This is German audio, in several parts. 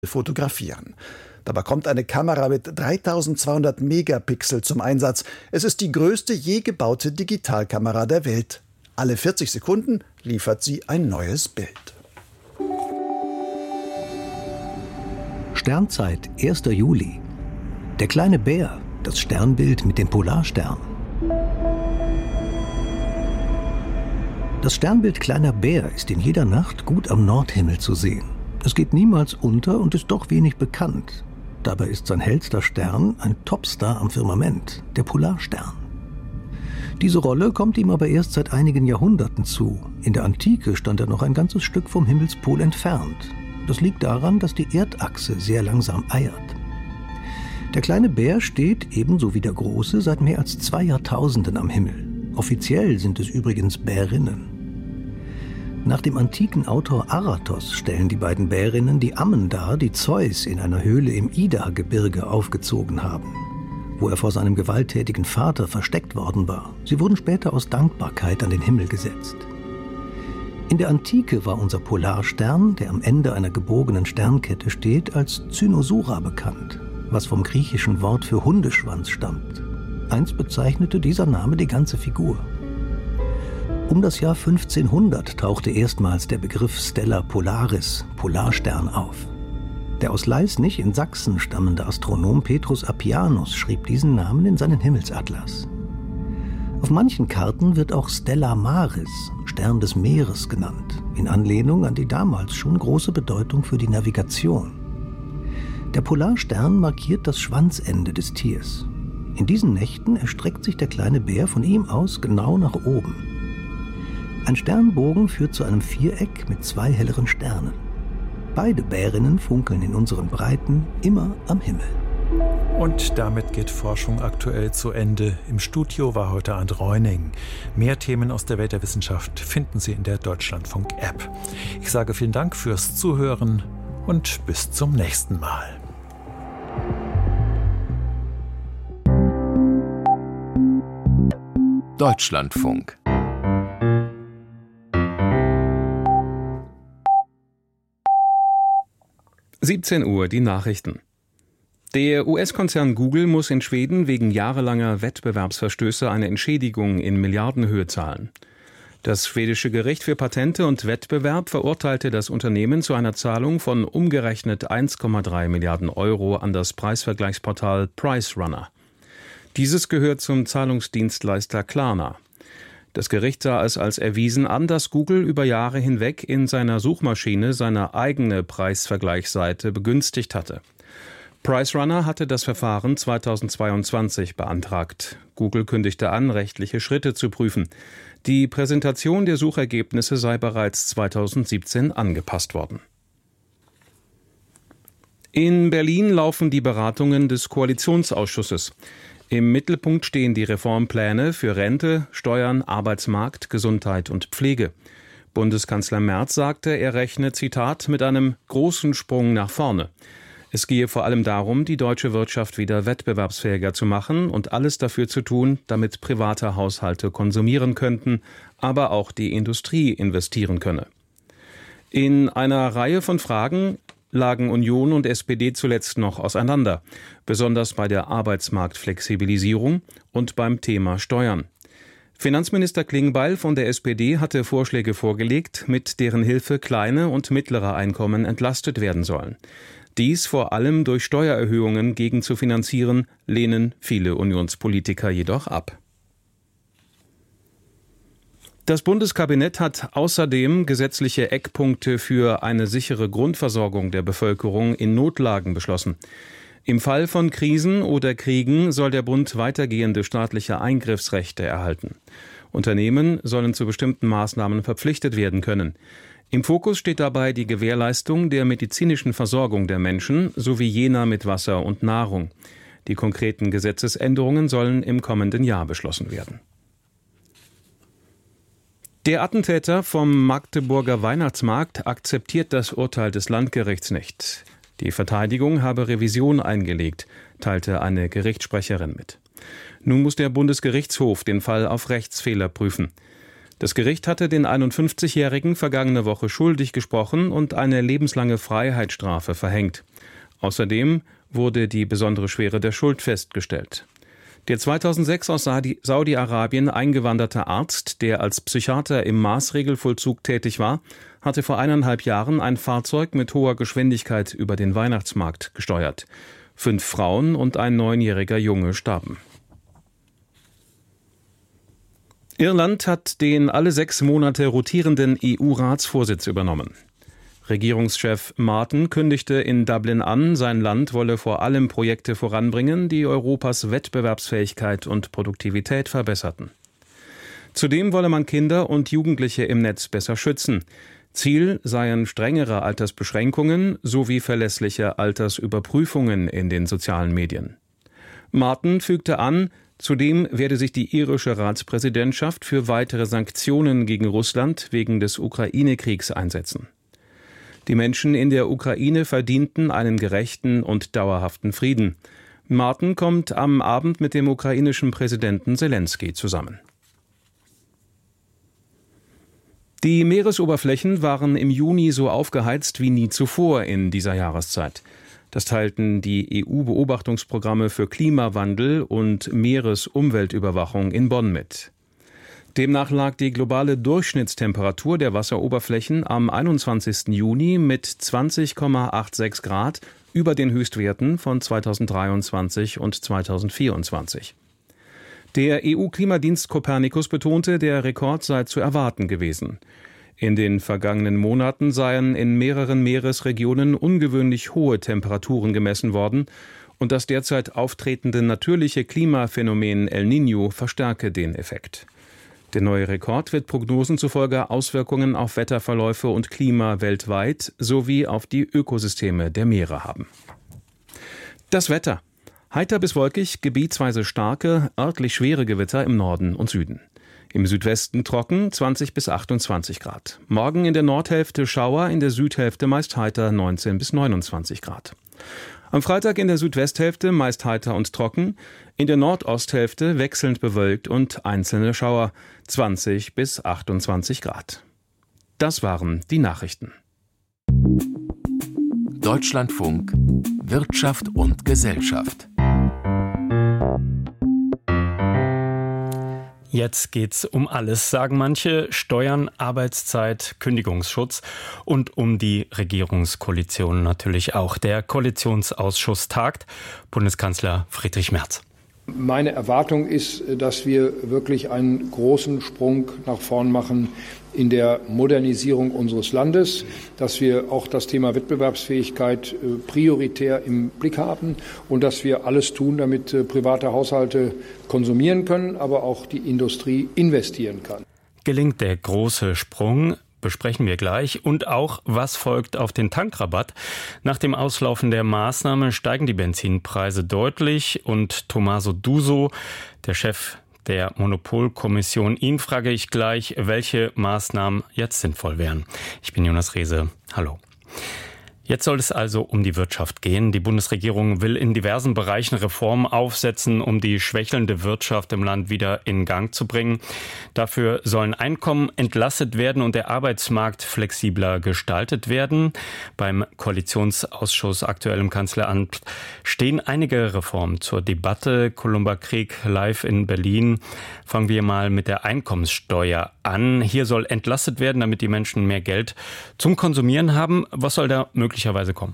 fotografieren. Dabei kommt eine Kamera mit 3200 Megapixel zum Einsatz. Es ist die größte je gebaute Digitalkamera der Welt. Alle 40 Sekunden liefert sie ein neues Bild. Sternzeit, 1. Juli. Der kleine Bär, das Sternbild mit dem Polarstern. Das Sternbild Kleiner Bär ist in jeder Nacht gut am Nordhimmel zu sehen. Es geht niemals unter und ist doch wenig bekannt. Dabei ist sein hellster Stern ein Topstar am Firmament, der Polarstern. Diese Rolle kommt ihm aber erst seit einigen Jahrhunderten zu. In der Antike stand er noch ein ganzes Stück vom Himmelspol entfernt. Das liegt daran, dass die Erdachse sehr langsam eiert. Der kleine Bär steht, ebenso wie der große, seit mehr als 2 Jahrtausenden am Himmel. Offiziell sind es übrigens Bärinnen. Nach dem antiken Autor Aratos stellen die beiden Bärinnen die Ammen dar, die Zeus in einer Höhle im Ida-Gebirge aufgezogen haben, wo er vor seinem gewalttätigen Vater versteckt worden war. Sie wurden später aus Dankbarkeit an den Himmel gesetzt. In der Antike war unser Polarstern, der am Ende einer gebogenen Sternkette steht, als Cynosura bekannt, was vom griechischen Wort für Hundeschwanz stammt. Einst bezeichnete dieser Name die ganze Figur. Um das Jahr 1500 tauchte erstmals der Begriff Stella Polaris, Polarstern, auf. Der aus Leisnig in Sachsen stammende Astronom Petrus Appianus schrieb diesen Namen in seinen Himmelsatlas. Auf manchen Karten wird auch Stella Maris, Stern des Meeres, genannt, in Anlehnung an die damals schon große Bedeutung für die Navigation. Der Polarstern markiert das Schwanzende des Tiers. In diesen Nächten erstreckt sich der kleine Bär von ihm aus genau nach oben. Ein Sternbogen führt zu einem Viereck mit 2 helleren Sternen. Beide Bärinnen funkeln in unseren Breiten immer am Himmel. Und damit geht Forschung aktuell zu Ende. Im Studio war heute Arndt Reuning. Mehr Themen aus der Welt der Wissenschaft finden Sie in der Deutschlandfunk-App. Ich sage vielen Dank fürs Zuhören und bis zum nächsten Mal. Deutschlandfunk. Uhr, die Nachrichten. Der US-Konzern Google muss in Schweden wegen jahrelanger Wettbewerbsverstöße eine Entschädigung in Milliardenhöhe zahlen. Das schwedische Gericht für Patente und Wettbewerb verurteilte das Unternehmen zu einer Zahlung von umgerechnet 1,3 Milliarden Euro an das Preisvergleichsportal PriceRunner. Dieses gehört zum Zahlungsdienstleister Klarna. Das Gericht sah es als erwiesen an, dass Google über Jahre hinweg in seiner Suchmaschine seine eigene Preisvergleichsseite begünstigt hatte. PriceRunner hatte das Verfahren 2022 beantragt. Google kündigte an, rechtliche Schritte zu prüfen. Die Präsentation der Suchergebnisse sei bereits 2017 angepasst worden. In Berlin laufen die Beratungen des Koalitionsausschusses. Im Mittelpunkt stehen die Reformpläne für Rente, Steuern, Arbeitsmarkt, Gesundheit und Pflege. Bundeskanzler Merz sagte, er rechne, Zitat, mit einem großen Sprung nach vorne. Es gehe vor allem darum, die deutsche Wirtschaft wieder wettbewerbsfähiger zu machen und alles dafür zu tun, damit private Haushalte konsumieren könnten, aber auch die Industrie investieren könne. In einer Reihe von Fragen lagen Union und SPD zuletzt noch auseinander, besonders bei der Arbeitsmarktflexibilisierung und beim Thema Steuern. Finanzminister Klingbeil von der SPD hatte Vorschläge vorgelegt, mit deren Hilfe kleine und mittlere Einkommen entlastet werden sollen. Dies vor allem durch Steuererhöhungen gegenzufinanzieren, lehnen viele Unionspolitiker jedoch ab. Das Bundeskabinett hat außerdem gesetzliche Eckpunkte für eine sichere Grundversorgung der Bevölkerung in Notlagen beschlossen. Im Fall von Krisen oder Kriegen soll der Bund weitergehende staatliche Eingriffsrechte erhalten. Unternehmen sollen zu bestimmten Maßnahmen verpflichtet werden können. Im Fokus steht dabei die Gewährleistung der medizinischen Versorgung der Menschen sowie jener mit Wasser und Nahrung. Die konkreten Gesetzesänderungen sollen im kommenden Jahr beschlossen werden. Der Attentäter vom Magdeburger Weihnachtsmarkt akzeptiert das Urteil des Landgerichts nicht. Die Verteidigung habe Revision eingelegt, teilte eine Gerichtssprecherin mit. Nun muss der Bundesgerichtshof den Fall auf Rechtsfehler prüfen. Das Gericht hatte den 51-Jährigen vergangene Woche schuldig gesprochen und eine lebenslange Freiheitsstrafe verhängt. Außerdem wurde die besondere Schwere der Schuld festgestellt. Der 2006 aus Saudi-Arabien eingewanderte Arzt, der als Psychiater im Maßregelvollzug tätig war, hatte vor 1,5 Jahren ein Fahrzeug mit hoher Geschwindigkeit über den Weihnachtsmarkt gesteuert. 5 Frauen und ein 9-jähriger Junge starben. Irland hat den alle 6 Monate rotierenden EU-Ratsvorsitz übernommen. Regierungschef Martin kündigte in Dublin an, sein Land wolle vor allem Projekte voranbringen, die Europas Wettbewerbsfähigkeit und Produktivität verbesserten. Zudem wolle man Kinder und Jugendliche im Netz besser schützen. Ziel seien strengere Altersbeschränkungen sowie verlässliche Altersüberprüfungen in den sozialen Medien. Martin fügte an, zudem werde sich die irische Ratspräsidentschaft für weitere Sanktionen gegen Russland wegen des Ukraine-Kriegs einsetzen. Die Menschen in der Ukraine verdienten einen gerechten und dauerhaften Frieden. Martin kommt am Abend mit dem ukrainischen Präsidenten Selenskyj zusammen. Die Meeresoberflächen waren im Juni so aufgeheizt wie nie zuvor in dieser Jahreszeit. Das teilten die EU-Beobachtungsprogramme für Klimawandel und Meeresumweltüberwachung in Bonn mit. Demnach lag die globale Durchschnittstemperatur der Wasseroberflächen am 21. Juni mit 20,86 Grad über den Höchstwerten von 2023 und 2024. Der EU-Klimadienst Copernicus betonte, der Rekord sei zu erwarten gewesen. In den vergangenen Monaten seien in mehreren Meeresregionen ungewöhnlich hohe Temperaturen gemessen worden und das derzeit auftretende natürliche Klimaphänomen El Niño verstärke den Effekt. Der neue Rekord wird Prognosen zufolge Auswirkungen auf Wetterverläufe und Klima weltweit sowie auf die Ökosysteme der Meere haben. Das Wetter. Heiter bis wolkig, gebietsweise starke, örtlich schwere Gewitter im Norden und Süden. Im Südwesten trocken, 20 bis 28 Grad. Morgen in der Nordhälfte Schauer, in der Südhälfte meist heiter, 19 bis 29 Grad. Am Freitag in der Südwesthälfte meist heiter und trocken, in der Nordosthälfte wechselnd bewölkt und einzelne Schauer, 20 bis 28 Grad. Das waren die Nachrichten. Deutschlandfunk Wirtschaft und Gesellschaft. Jetzt geht's um alles, sagen manche. Steuern, Arbeitszeit, Kündigungsschutz und um die Regierungskoalition natürlich auch. Der Koalitionsausschuss tagt. Bundeskanzler Friedrich Merz. Meine Erwartung ist, dass wir wirklich einen großen Sprung nach vorn machen in der Modernisierung unseres Landes, dass wir auch das Thema Wettbewerbsfähigkeit prioritär im Blick haben und dass wir alles tun, damit private Haushalte konsumieren können, aber auch die Industrie investieren kann. Gelingt der große Sprung? Besprechen wir gleich. Und auch, was folgt auf den Tankrabatt? Nach dem Auslaufen der Maßnahme steigen die Benzinpreise deutlich. Und Tommaso Duso, der Chef der Monopolkommission, ihn frage ich gleich, welche Maßnahmen jetzt sinnvoll wären. Ich bin Jonas Rehse. Hallo. Jetzt soll es also um die Wirtschaft gehen. Die Bundesregierung will in diversen Bereichen Reformen aufsetzen, um die schwächelnde Wirtschaft im Land wieder in Gang zu bringen. Dafür sollen Einkommen entlastet werden und der Arbeitsmarkt flexibler gestaltet werden. Beim Koalitionsausschuss aktuell im Kanzleramt stehen einige Reformen zur Debatte. Columba Krieg live in Berlin. Fangen wir mal mit der Einkommenssteuer an. Hier soll entlastet werden, damit die Menschen mehr Geld zum Konsumieren haben. Was soll da möglicherweise kommen?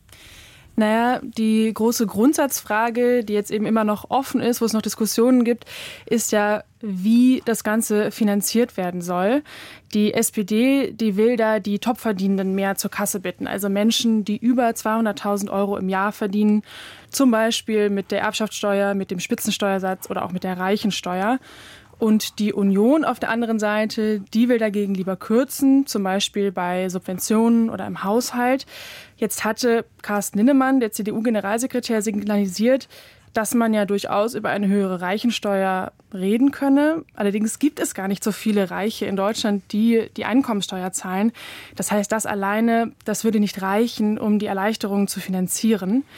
Naja, die große Grundsatzfrage, die jetzt eben immer noch offen ist, wo es noch Diskussionen gibt, ist ja, wie das Ganze finanziert werden soll. Die SPD, die will da die Topverdienenden mehr zur Kasse bitten. Also Menschen, die über 200.000 Euro im Jahr verdienen, zum Beispiel mit der Erbschaftssteuer, mit dem Spitzensteuersatz oder auch mit der Reichensteuer. Und die Union auf der anderen Seite, die will dagegen lieber kürzen, zum Beispiel bei Subventionen oder im Haushalt. Jetzt hatte Carsten Linnemann, der CDU-Generalsekretär, signalisiert, dass man ja durchaus über eine höhere Reichensteuer reden könne. Allerdings gibt es gar nicht so viele Reiche in Deutschland, die die Einkommensteuer zahlen. Das heißt, das alleine, das würde nicht reichen, um die Erleichterungen zu finanzieren.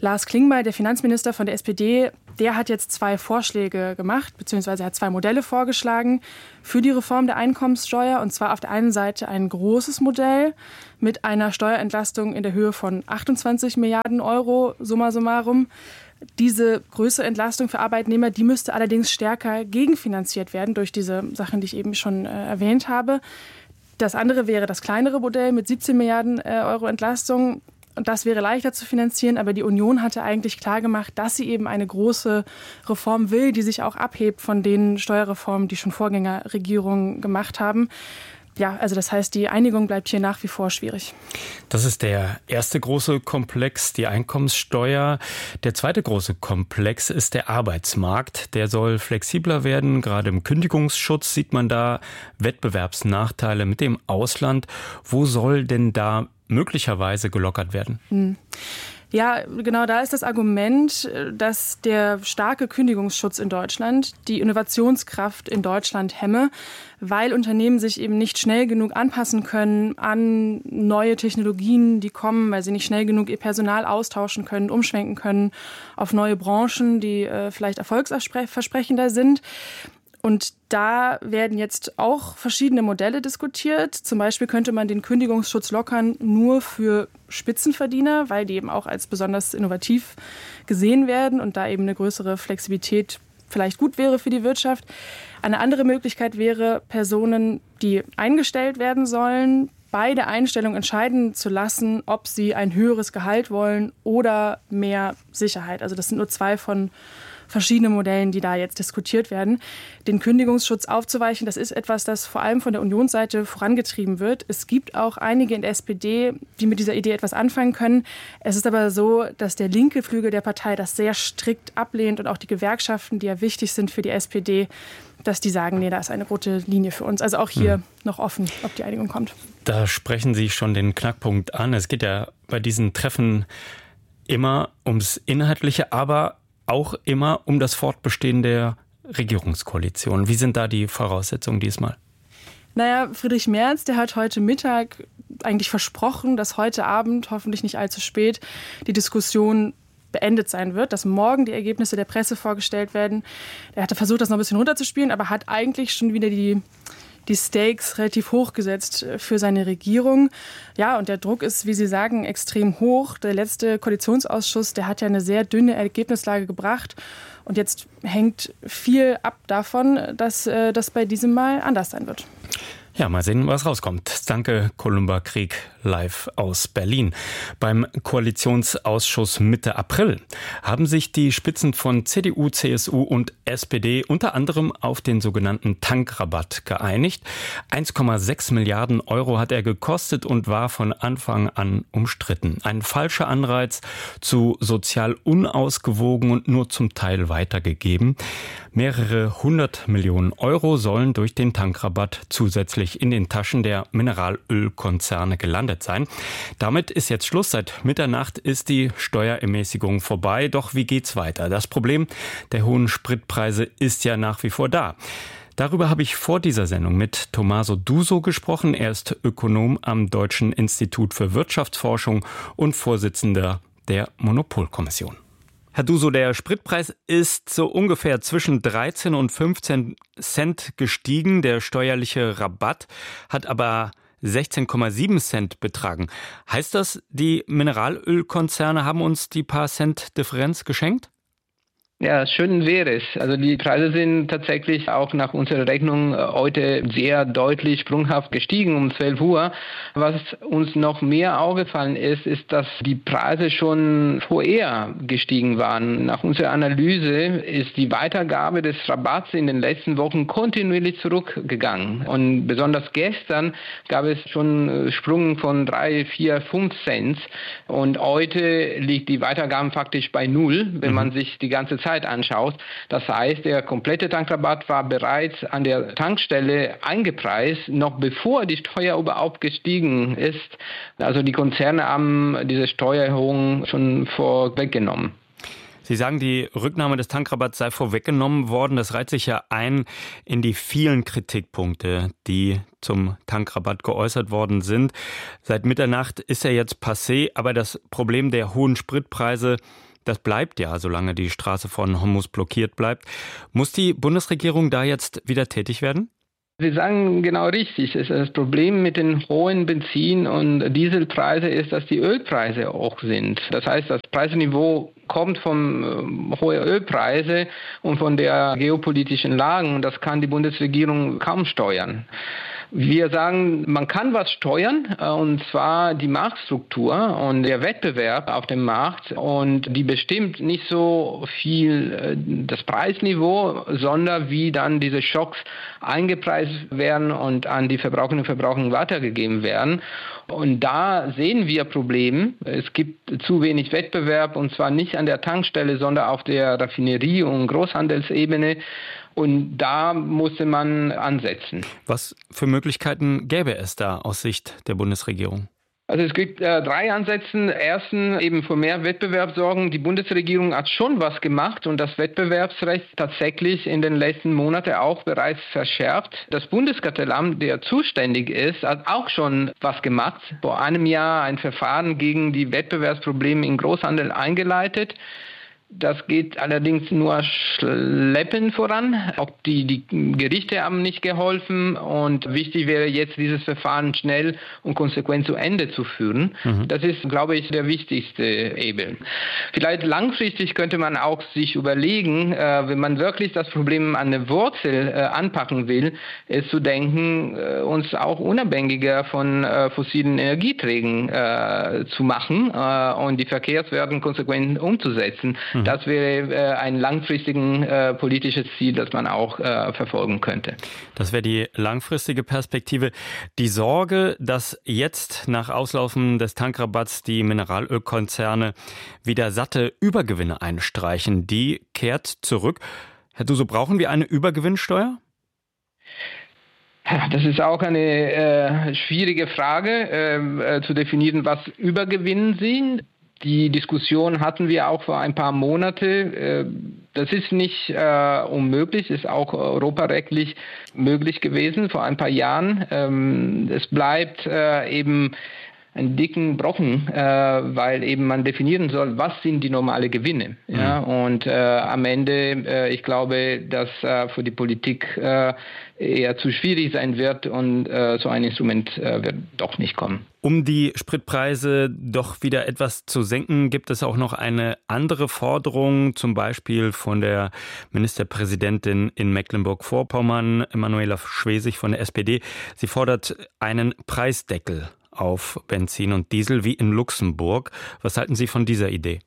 Lars Klingbeil, der Finanzminister von der SPD, der hat jetzt 2 Vorschläge gemacht, beziehungsweise er hat 2 Modelle vorgeschlagen für die Reform der Einkommenssteuer. Und zwar auf der einen Seite ein großes Modell mit einer Steuerentlastung in der Höhe von 28 Milliarden Euro, summa summarum. Diese größere Entlastung für Arbeitnehmer, die müsste allerdings stärker gegenfinanziert werden durch diese Sachen, die ich eben schon erwähnt habe. Das andere wäre das kleinere Modell mit 17 Milliarden Euro Entlastung. Und das wäre leichter zu finanzieren, aber die Union hatte eigentlich klargemacht, dass sie eben eine große Reform will, die sich auch abhebt von den Steuerreformen, die schon Vorgängerregierungen gemacht haben. Ja, also das heißt, die Einigung bleibt hier nach wie vor schwierig. Das ist der erste große Komplex, die Einkommenssteuer. Der zweite große Komplex ist der Arbeitsmarkt. Der soll flexibler werden. Gerade im Kündigungsschutz sieht man da Wettbewerbsnachteile mit dem Ausland. Wo soll denn da möglicherweise gelockert werden? Ja, genau, da ist das Argument, dass der starke Kündigungsschutz in Deutschland die Innovationskraft in Deutschland hemme, weil Unternehmen sich eben nicht schnell genug anpassen können an neue Technologien, die kommen, weil sie nicht schnell genug ihr Personal austauschen können, umschwenken können auf neue Branchen, die vielleicht erfolgsversprechender sind. Und da werden jetzt auch verschiedene Modelle diskutiert. Zum Beispiel könnte man den Kündigungsschutz lockern nur für Spitzenverdiener, weil die eben auch als besonders innovativ gesehen werden und da eben eine größere Flexibilität vielleicht gut wäre für die Wirtschaft. Eine andere Möglichkeit wäre, Personen, die eingestellt werden sollen, bei der Einstellung entscheiden zu lassen, ob sie ein höheres Gehalt wollen oder mehr Sicherheit. Also das sind nur 2 von verschiedene Modellen, die da jetzt diskutiert werden. Den Kündigungsschutz aufzuweichen, das ist etwas, das vor allem von der Unionsseite vorangetrieben wird. Es gibt auch einige in der SPD, die mit dieser Idee etwas anfangen können. Es ist aber so, dass der linke Flügel der Partei das sehr strikt ablehnt und auch die Gewerkschaften, die ja wichtig sind für die SPD, dass die sagen, nee, da ist eine rote Linie für uns. Also auch hier noch offen, ob die Einigung kommt. Da sprechen Sie schon den Knackpunkt an. Es geht ja bei diesen Treffen immer ums Inhaltliche, aber auch immer um das Fortbestehen der Regierungskoalition. Wie sind da die Voraussetzungen diesmal? Naja, Friedrich Merz, der hat heute Mittag eigentlich versprochen, dass heute Abend, hoffentlich nicht allzu spät, die Diskussion beendet sein wird, dass morgen die Ergebnisse der Presse vorgestellt werden. Er hatte versucht, das noch ein bisschen runterzuspielen, aber hat eigentlich schon wieder die Stakes relativ hoch gesetzt für seine Regierung. Ja, und der Druck ist, wie Sie sagen, extrem hoch. Der letzte Koalitionsausschuss, der hat ja eine sehr dünne Ergebnislage gebracht. Und jetzt hängt viel ab davon, dass das bei diesem Mal anders sein wird. Ja, mal sehen, was rauskommt. Danke, Columba Krieg, live aus Berlin. Beim Koalitionsausschuss Mitte April haben sich die Spitzen von CDU, CSU und SPD unter anderem auf den sogenannten Tankrabatt geeinigt. 1,6 Milliarden Euro hat er gekostet und war von Anfang an umstritten. Ein falscher Anreiz, zu sozial unausgewogen und nur zum Teil weitergegeben. Mehrere 100 Millionen Euro sollen durch den Tankrabatt zusätzlich in den Taschen der Mineralölkonzerne gelandet sein. Damit ist jetzt Schluss. Seit Mitternacht ist die Steuerermäßigung vorbei. Doch wie geht's weiter? Das Problem der hohen Spritpreise ist ja nach wie vor da. Darüber habe ich vor dieser Sendung mit Tommaso Duso gesprochen. Er ist Ökonom am Deutschen Institut für Wirtschaftsforschung und Vorsitzender der Monopolkommission. Herr Duso, der Spritpreis ist so ungefähr zwischen 13 und 15 Cent gestiegen. Der steuerliche Rabatt hat aber 16,7 Cent betragen. Heißt das, die Mineralölkonzerne haben uns die paar Cent Differenz geschenkt? Ja, schön wäre es. Also die Preise sind tatsächlich auch nach unserer Rechnung heute sehr deutlich sprunghaft gestiegen um 12 Uhr. Was uns noch mehr aufgefallen ist, dass die Preise schon vorher gestiegen waren. Nach unserer Analyse ist die Weitergabe des Rabatts in den letzten Wochen kontinuierlich zurückgegangen. Und besonders gestern gab es schon Sprung von 3, 4, 5 Cent. Und heute liegt die Weitergabe faktisch bei 0, wenn man sich die ganze Zeit anschaut. Das heißt, der komplette Tankrabatt war bereits an der Tankstelle eingepreist, noch bevor die Steuer überhaupt gestiegen ist. Also die Konzerne haben diese Steuererhöhung schon vorweggenommen. Sie sagen, die Rücknahme des Tankrabatts sei vorweggenommen worden. Das reiht sich ja ein in die vielen Kritikpunkte, die zum Tankrabatt geäußert worden sind. Seit Mitternacht ist er jetzt passé, aber das Problem der hohen Spritpreise, Das bleibt ja, solange die Straße von Hormuz blockiert bleibt. Muss die Bundesregierung da jetzt wieder tätig werden? Sie sagen genau richtig. Das Problem mit den hohen Benzin- und Dieselpreisen ist, dass die Ölpreise hoch sind. Das heißt, das Preisniveau kommt von hohen Ölpreisen und von der geopolitischen Lage. Und das kann die Bundesregierung kaum steuern. Wir sagen, man kann was steuern, und zwar die Marktstruktur und der Wettbewerb auf dem Markt. Und die bestimmt nicht so viel das Preisniveau, sondern wie dann diese Schocks eingepreist werden und an die Verbraucherinnen und Verbraucher weitergegeben werden. Und da sehen wir Probleme. Es gibt zu wenig Wettbewerb, und zwar nicht an der Tankstelle, sondern auf der Raffinerie- und Großhandelsebene. Und da musste man ansetzen. Was für Möglichkeiten gäbe es da aus Sicht der Bundesregierung? Also es gibt 3 Ansätze. Erstens eben für mehr Wettbewerb sorgen. Die Bundesregierung hat schon was gemacht und das Wettbewerbsrecht tatsächlich in den letzten Monaten auch bereits verschärft. Das Bundeskartellamt, der zuständig ist, hat auch schon was gemacht. Vor einem Jahr ein Verfahren gegen die Wettbewerbsprobleme im Großhandel eingeleitet. Das geht allerdings nur schleppend voran. Auch die Gerichte haben nicht geholfen. Und wichtig wäre jetzt, dieses Verfahren schnell und konsequent zu Ende zu führen. Das ist, glaube ich, der wichtigste Hebel. Vielleicht langfristig könnte man auch sich überlegen, wenn man wirklich das Problem an der Wurzel anpacken will, ist zu denken, uns auch unabhängiger von fossilen Energieträgern zu machen und die Verkehrswerte konsequent umzusetzen. Das wäre ein langfristiges politisches Ziel, das man auch verfolgen könnte. Das wäre die langfristige Perspektive. Die Sorge, dass jetzt nach Auslaufen des Tankrabatts die Mineralölkonzerne wieder satte Übergewinne einstreichen, die kehrt zurück. Herr Duso, brauchen wir eine Übergewinnsteuer? Das ist auch eine schwierige Frage, zu definieren, was Übergewinn sind. Die Diskussion hatten wir auch vor ein paar Monaten. Das ist nicht unmöglich, ist auch europarechtlich möglich gewesen vor ein paar Jahren. Es bleibt eben einen dicken Brocken, weil eben man definieren soll, was sind die normalen Gewinne. Ja? Und am Ende, ich glaube, dass für die Politik eher zu schwierig sein wird und so ein Instrument wird doch nicht kommen. Um die Spritpreise doch wieder etwas zu senken, gibt es auch noch eine andere Forderung, zum Beispiel von der Ministerpräsidentin in Mecklenburg-Vorpommern, Manuela Schwesig von der SPD. Sie fordert einen Preisdeckel auf Benzin und Diesel wie in Luxemburg. Was halten Sie von dieser Idee?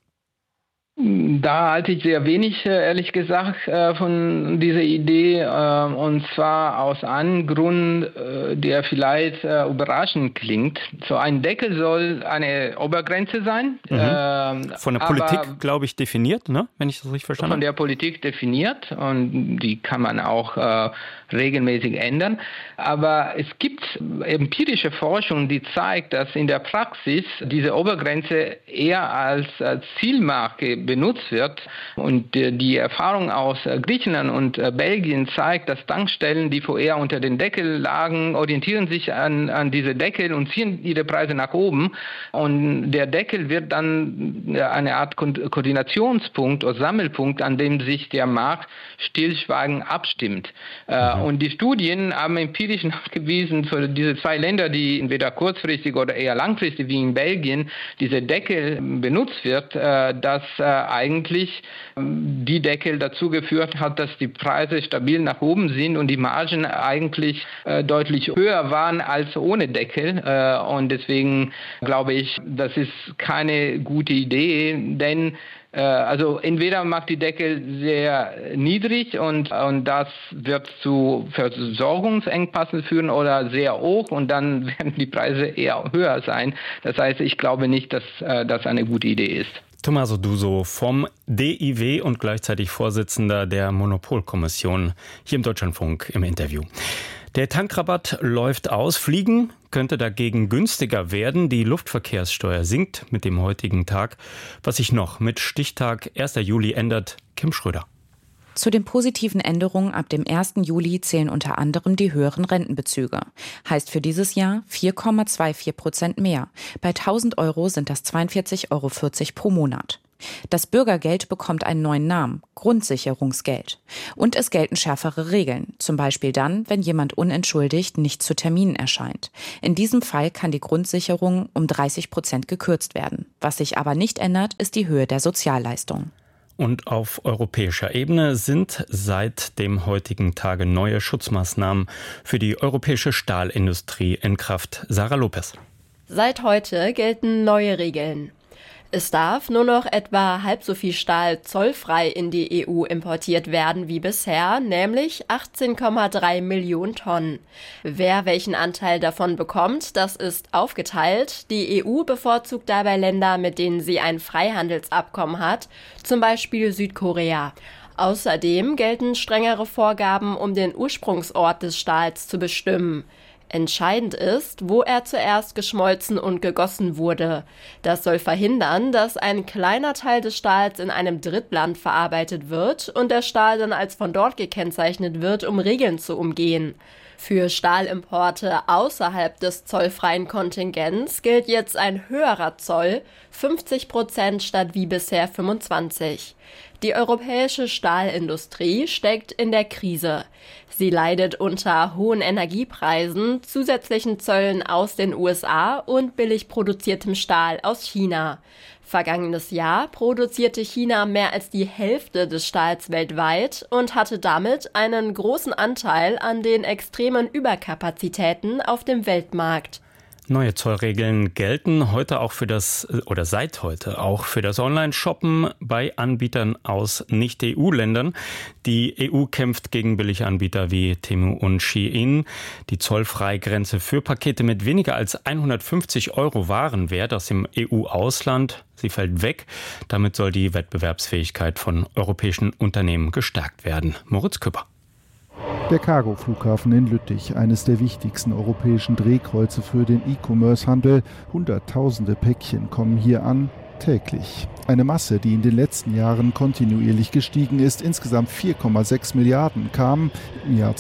Da halte ich sehr wenig, ehrlich gesagt, von dieser Idee, und zwar aus einem Grund, der vielleicht überraschend klingt. So ein Deckel soll eine Obergrenze sein. Von der Politik, glaube ich, definiert, ne? Wenn ich das richtig verstanden habe. Von der Politik definiert, und die kann man auch regelmäßig ändern. Aber es gibt empirische Forschung, die zeigt, dass in der Praxis diese Obergrenze eher als Zielmarke benutzt wird. Und die Erfahrung aus Griechenland und Belgien zeigt, dass Tankstellen, die vorher unter den Deckel lagen, orientieren sich an diese Deckel und ziehen ihre Preise nach oben. Und der Deckel wird dann eine Art Koordinationspunkt oder Sammelpunkt, an dem sich der Markt stillschweigend abstimmt. Und die Studien haben empirisch nachgewiesen, für diese 2 Länder, die entweder kurzfristig oder eher langfristig wie in Belgien diese Deckel benutzt wird, dass eigentlich die Deckel dazu geführt hat, dass die Preise stabil nach oben sind und die Margen eigentlich deutlich höher waren als ohne Deckel. Und deswegen glaube ich, das ist keine gute Idee, denn also entweder macht die Deckel sehr niedrig und das wird zu Versorgungsengpassen führen, oder sehr hoch und dann werden die Preise eher höher sein. Das heißt, ich glaube nicht, dass das eine gute Idee ist. Tommaso Duso vom DIW und gleichzeitig Vorsitzender der Monopolkommission hier im Deutschlandfunk im Interview. Der Tankrabatt läuft aus. Fliegen könnte dagegen günstiger werden. Die Luftverkehrssteuer sinkt mit dem heutigen Tag. Was sich noch mit Stichtag 1. Juli ändert, Kim Schröder. Zu den positiven Änderungen ab dem 1. Juli zählen unter anderem die höheren Rentenbezüge. Heißt für dieses Jahr 4,24% mehr. Bei 1.000 € sind das 42,40 € pro Monat. Das Bürgergeld bekommt einen neuen Namen, Grundsicherungsgeld. Und es gelten schärfere Regeln, zum Beispiel dann, wenn jemand unentschuldigt nicht zu Terminen erscheint. In diesem Fall kann die Grundsicherung um 30% gekürzt werden. Was sich aber nicht ändert, ist die Höhe der Sozialleistungen. Und auf europäischer Ebene sind seit dem heutigen Tage neue Schutzmaßnahmen für die europäische Stahlindustrie in Kraft. Sarah Lopez. Seit heute gelten neue Regeln. Es darf nur noch etwa halb so viel Stahl zollfrei in die EU importiert werden wie bisher, nämlich 18,3 Millionen Tonnen. Wer welchen Anteil davon bekommt, das ist aufgeteilt. Die EU bevorzugt dabei Länder, mit denen sie ein Freihandelsabkommen hat, zum Beispiel Südkorea. Außerdem gelten strengere Vorgaben, um den Ursprungsort des Stahls zu bestimmen. Entscheidend ist, wo er zuerst geschmolzen und gegossen wurde. Das soll verhindern, dass ein kleiner Teil des Stahls in einem Drittland verarbeitet wird und der Stahl dann als von dort gekennzeichnet wird, um Regeln zu umgehen. Für Stahlimporte außerhalb des zollfreien Kontingents gilt jetzt ein höherer Zoll, 50% statt wie bisher 25%. Die europäische Stahlindustrie steckt in der Krise. Sie leidet unter hohen Energiepreisen, zusätzlichen Zöllen aus den USA und billig produziertem Stahl aus China. Vergangenes Jahr produzierte China mehr als die Hälfte des Stahls weltweit und hatte damit einen großen Anteil an den extremen Überkapazitäten auf dem Weltmarkt. Neue Zollregeln gelten heute auch seit heute auch für das Online-Shoppen bei Anbietern aus Nicht-EU-Ländern. Die EU kämpft gegen Billiganbieter wie Temu und Shein. Die Zollfreigrenze für Pakete mit weniger als 150 € Warenwert aus dem EU-Ausland, sie fällt weg. Damit soll die Wettbewerbsfähigkeit von europäischen Unternehmen gestärkt werden. Moritz Küpper. Der Cargo-Flughafen in Lüttich, eines der wichtigsten europäischen Drehkreuze für den E-Commerce-Handel. Hunderttausende Päckchen kommen hier an, täglich. Eine Masse, die in den letzten Jahren kontinuierlich gestiegen ist. Insgesamt 4,6 Milliarden kamen im Jahr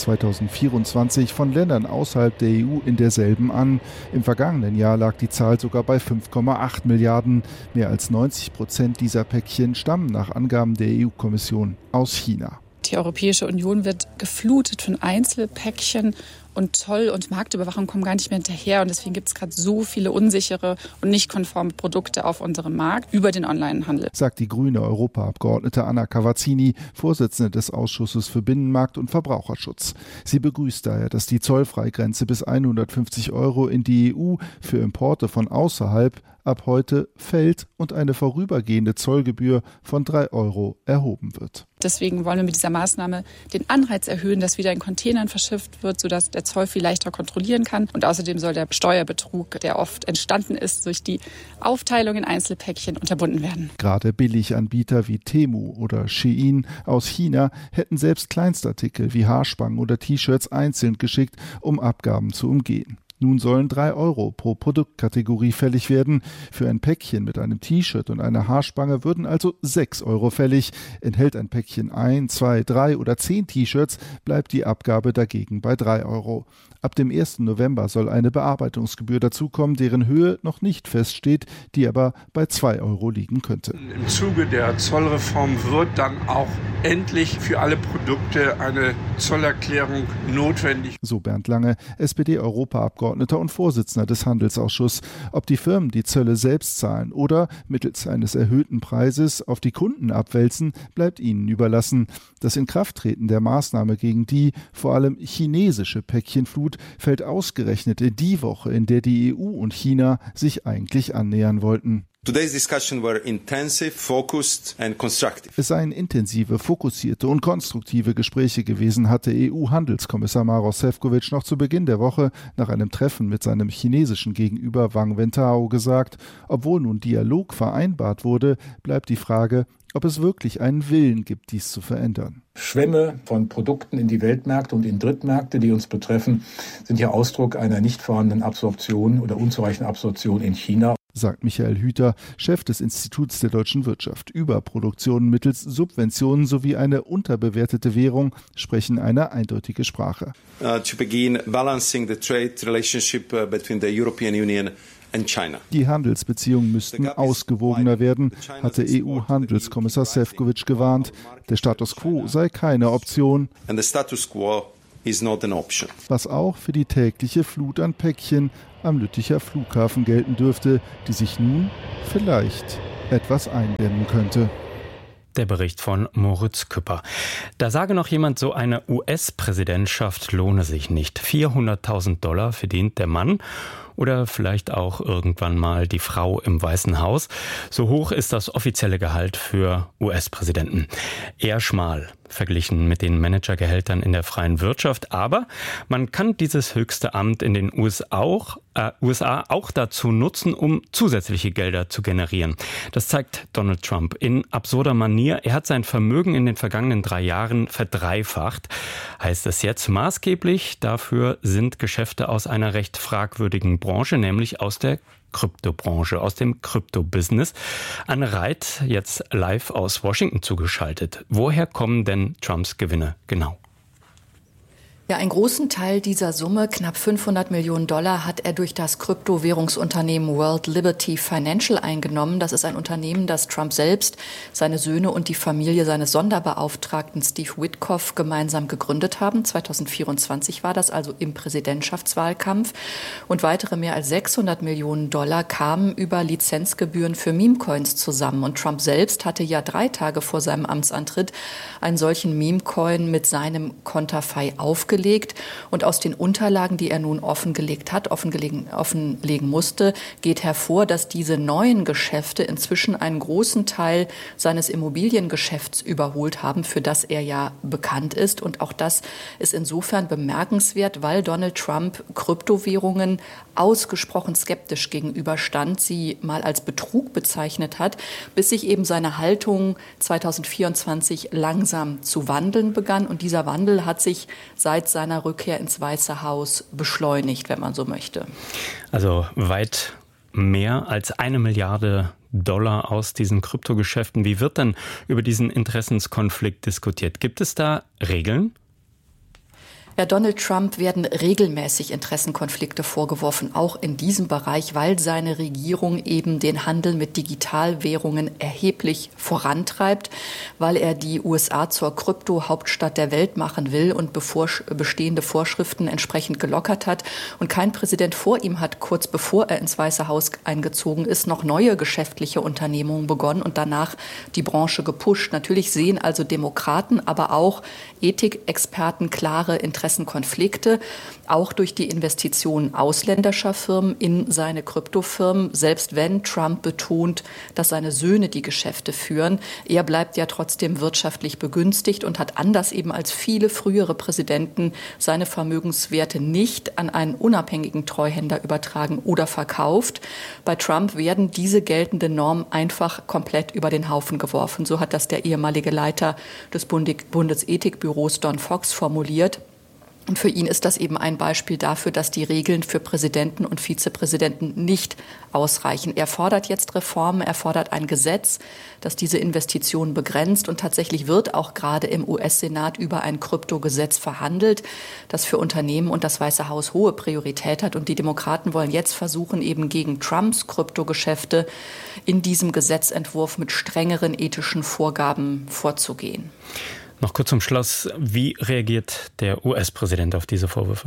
2024 von Ländern außerhalb der EU in derselben an. Im vergangenen Jahr lag die Zahl sogar bei 5,8 Milliarden. Mehr als 90% dieser Päckchen stammen nach Angaben der EU-Kommission aus China. Die Europäische Union wird geflutet von Einzelpäckchen und Zoll- und Marktüberwachung kommen gar nicht mehr hinterher. Und deswegen gibt es gerade so viele unsichere und nicht konforme Produkte auf unserem Markt über den Onlinehandel. Sagt die grüne Europaabgeordnete Anna Cavazzini, Vorsitzende des Ausschusses für Binnenmarkt und Verbraucherschutz. Sie begrüßt daher, dass die Zollfreigrenze bis 150 € in die EU für Importe von außerhalb ab heute fällt und eine vorübergehende Zollgebühr von 3 € erhoben wird. Deswegen wollen wir mit dieser Maßnahme den Anreiz erhöhen, dass wieder in Containern verschifft wird, sodass der Zoll viel leichter kontrollieren kann. Und außerdem soll der Steuerbetrug, der oft entstanden ist durch die Aufteilung in Einzelpäckchen, unterbunden werden. Gerade Billiganbieter wie Temu oder Shein aus China hätten selbst Kleinstartikel wie Haarspangen oder T-Shirts einzeln geschickt, um Abgaben zu umgehen. Nun sollen 3 € pro Produktkategorie fällig werden. Für ein Päckchen mit einem T-Shirt und einer Haarspange würden also 6 € fällig. Enthält ein Päckchen 1, 2, 3 oder 10 T-Shirts, bleibt die Abgabe dagegen bei 3 €. Ab dem 1. November soll eine Bearbeitungsgebühr dazukommen, deren Höhe noch nicht feststeht, die aber bei 2 € liegen könnte. Im Zuge der Zollreform wird dann auch endlich für alle Produkte eine Zollerklärung notwendig. So Bernd Lange, SPD-Europaabgeordneter und Vorsitzender des Handelsausschusses. Ob die Firmen die Zölle selbst zahlen oder mittels eines erhöhten Preises auf die Kunden abwälzen, bleibt ihnen überlassen. Das Inkrafttreten der Maßnahme gegen die vor allem chinesische Päckchenflut fällt ausgerechnet in die Woche, in der die EU und China sich eigentlich annähern wollten. Es seien intensive, fokussierte und konstruktive Gespräche gewesen, hatte EU-Handelskommissar Maroš Šefčovič noch zu Beginn der Woche nach einem Treffen mit seinem chinesischen Gegenüber Wang Wentao gesagt. Obwohl nun Dialog vereinbart wurde, bleibt die Frage, ob es wirklich einen Willen gibt, dies zu verändern. Schwämme von Produkten in die Weltmärkte und in Drittmärkte, die uns betreffen, sind ja Ausdruck einer nicht vorhandenen Absorption oder unzureichenden Absorption in China. Sagt Michael Hüter, Chef des Instituts der deutschen Wirtschaft. Überproduktionen mittels Subventionen sowie eine unterbewertete Währung sprechen eine eindeutige Sprache. To begin balancing the trade relationship between the European Union Die Handelsbeziehungen müssten ausgewogener werden, hatte EU-Handelskommissar Šefčovič gewarnt. Der Status quo sei keine Option. Was auch für die tägliche Flut an Päckchen am Lütticher Flughafen gelten dürfte, die sich nun vielleicht etwas eindämmen könnte. Der Bericht von Moritz Küpper. Da sage noch jemand, so eine US-Präsidentschaft lohne sich nicht. $400.000 verdient der Mann oder vielleicht auch irgendwann mal die Frau im Weißen Haus. So hoch ist das offizielle Gehalt für US-Präsidenten. Eher schmal verglichen mit den Managergehältern in der freien Wirtschaft. Aber man kann dieses höchste Amt in den USA auch dazu nutzen, um zusätzliche Gelder zu generieren. Das zeigt Donald Trump in absurder Manier. Er hat sein Vermögen in den vergangenen 3 Jahren verdreifacht. Heißt es jetzt maßgeblich? Dafür sind Geschäfte aus einer recht fragwürdigen Branche, nämlich aus der Kryptobranche, aus dem Krypto-Business. Anne Reit, jetzt live aus Washington zugeschaltet. Woher kommen denn Trumps Gewinne genau? Ja, einen großen Teil dieser Summe, knapp $500 Millionen, hat er durch das Kryptowährungsunternehmen World Liberty Financial eingenommen. Das ist ein Unternehmen, das Trump selbst, seine Söhne und die Familie seines Sonderbeauftragten Steve Witkoff gemeinsam gegründet haben. 2024 war das, also im Präsidentschaftswahlkampf. Und weitere mehr als $600 Millionen kamen über Lizenzgebühren für Memecoins zusammen. Und Trump selbst hatte ja 3 Tage vor seinem Amtsantritt einen solchen Memecoin mit seinem Konterfei aufgelegt. Und aus den Unterlagen, die er nun offenlegen musste, geht hervor, dass diese neuen Geschäfte inzwischen einen großen Teil seines Immobiliengeschäfts überholt haben, für das er ja bekannt ist. Und auch das ist insofern bemerkenswert, weil Donald Trump Kryptowährungen ausgesprochen skeptisch gegenüberstand, sie mal als Betrug bezeichnet hat, bis sich eben seine Haltung 2024 langsam zu wandeln begann. Und dieser Wandel hat sich seit seiner Rückkehr ins Weiße Haus beschleunigt, wenn man so möchte. Also weit mehr als $1 Milliarde aus diesen Kryptogeschäften. Wie wird dann über diesen Interessenskonflikt diskutiert? Gibt es da Regeln? Ja, Donald Trump werden regelmäßig Interessenkonflikte vorgeworfen, auch in diesem Bereich, weil seine Regierung eben den Handel mit Digitalwährungen erheblich vorantreibt, weil er die USA zur Krypto-Hauptstadt der Welt machen will und bestehende Vorschriften entsprechend gelockert hat. Und kein Präsident vor ihm hat, kurz bevor er ins Weiße Haus eingezogen ist, noch neue geschäftliche Unternehmungen begonnen und danach die Branche gepusht. Natürlich sehen also Demokraten, aber auch Ethikexperten klare Interessenkonflikte, auch durch die Investitionen ausländischer Firmen in seine Kryptofirmen, selbst wenn Trump betont, dass seine Söhne die Geschäfte führen. Er bleibt ja trotzdem wirtschaftlich begünstigt und hat anders eben als viele frühere Präsidenten seine Vermögenswerte nicht an einen unabhängigen Treuhänder übertragen oder verkauft. Bei Trump werden diese geltenden Normen einfach komplett über den Haufen geworfen. So hat das der ehemalige Leiter des Bundesethikbüros Don Fox formuliert. Und für ihn ist das eben ein Beispiel dafür, dass die Regeln für Präsidenten und Vizepräsidenten nicht ausreichen. Er fordert jetzt Reformen, er fordert ein Gesetz, das diese Investitionen begrenzt. Und tatsächlich wird auch gerade im US-Senat über ein Kryptogesetz verhandelt, das für Unternehmen und das Weiße Haus hohe Priorität hat. Und die Demokraten wollen jetzt versuchen, eben gegen Trumps Kryptogeschäfte in diesem Gesetzentwurf mit strengeren ethischen Vorgaben vorzugehen. Noch kurz zum Schluss, wie reagiert der US-Präsident auf diese Vorwürfe?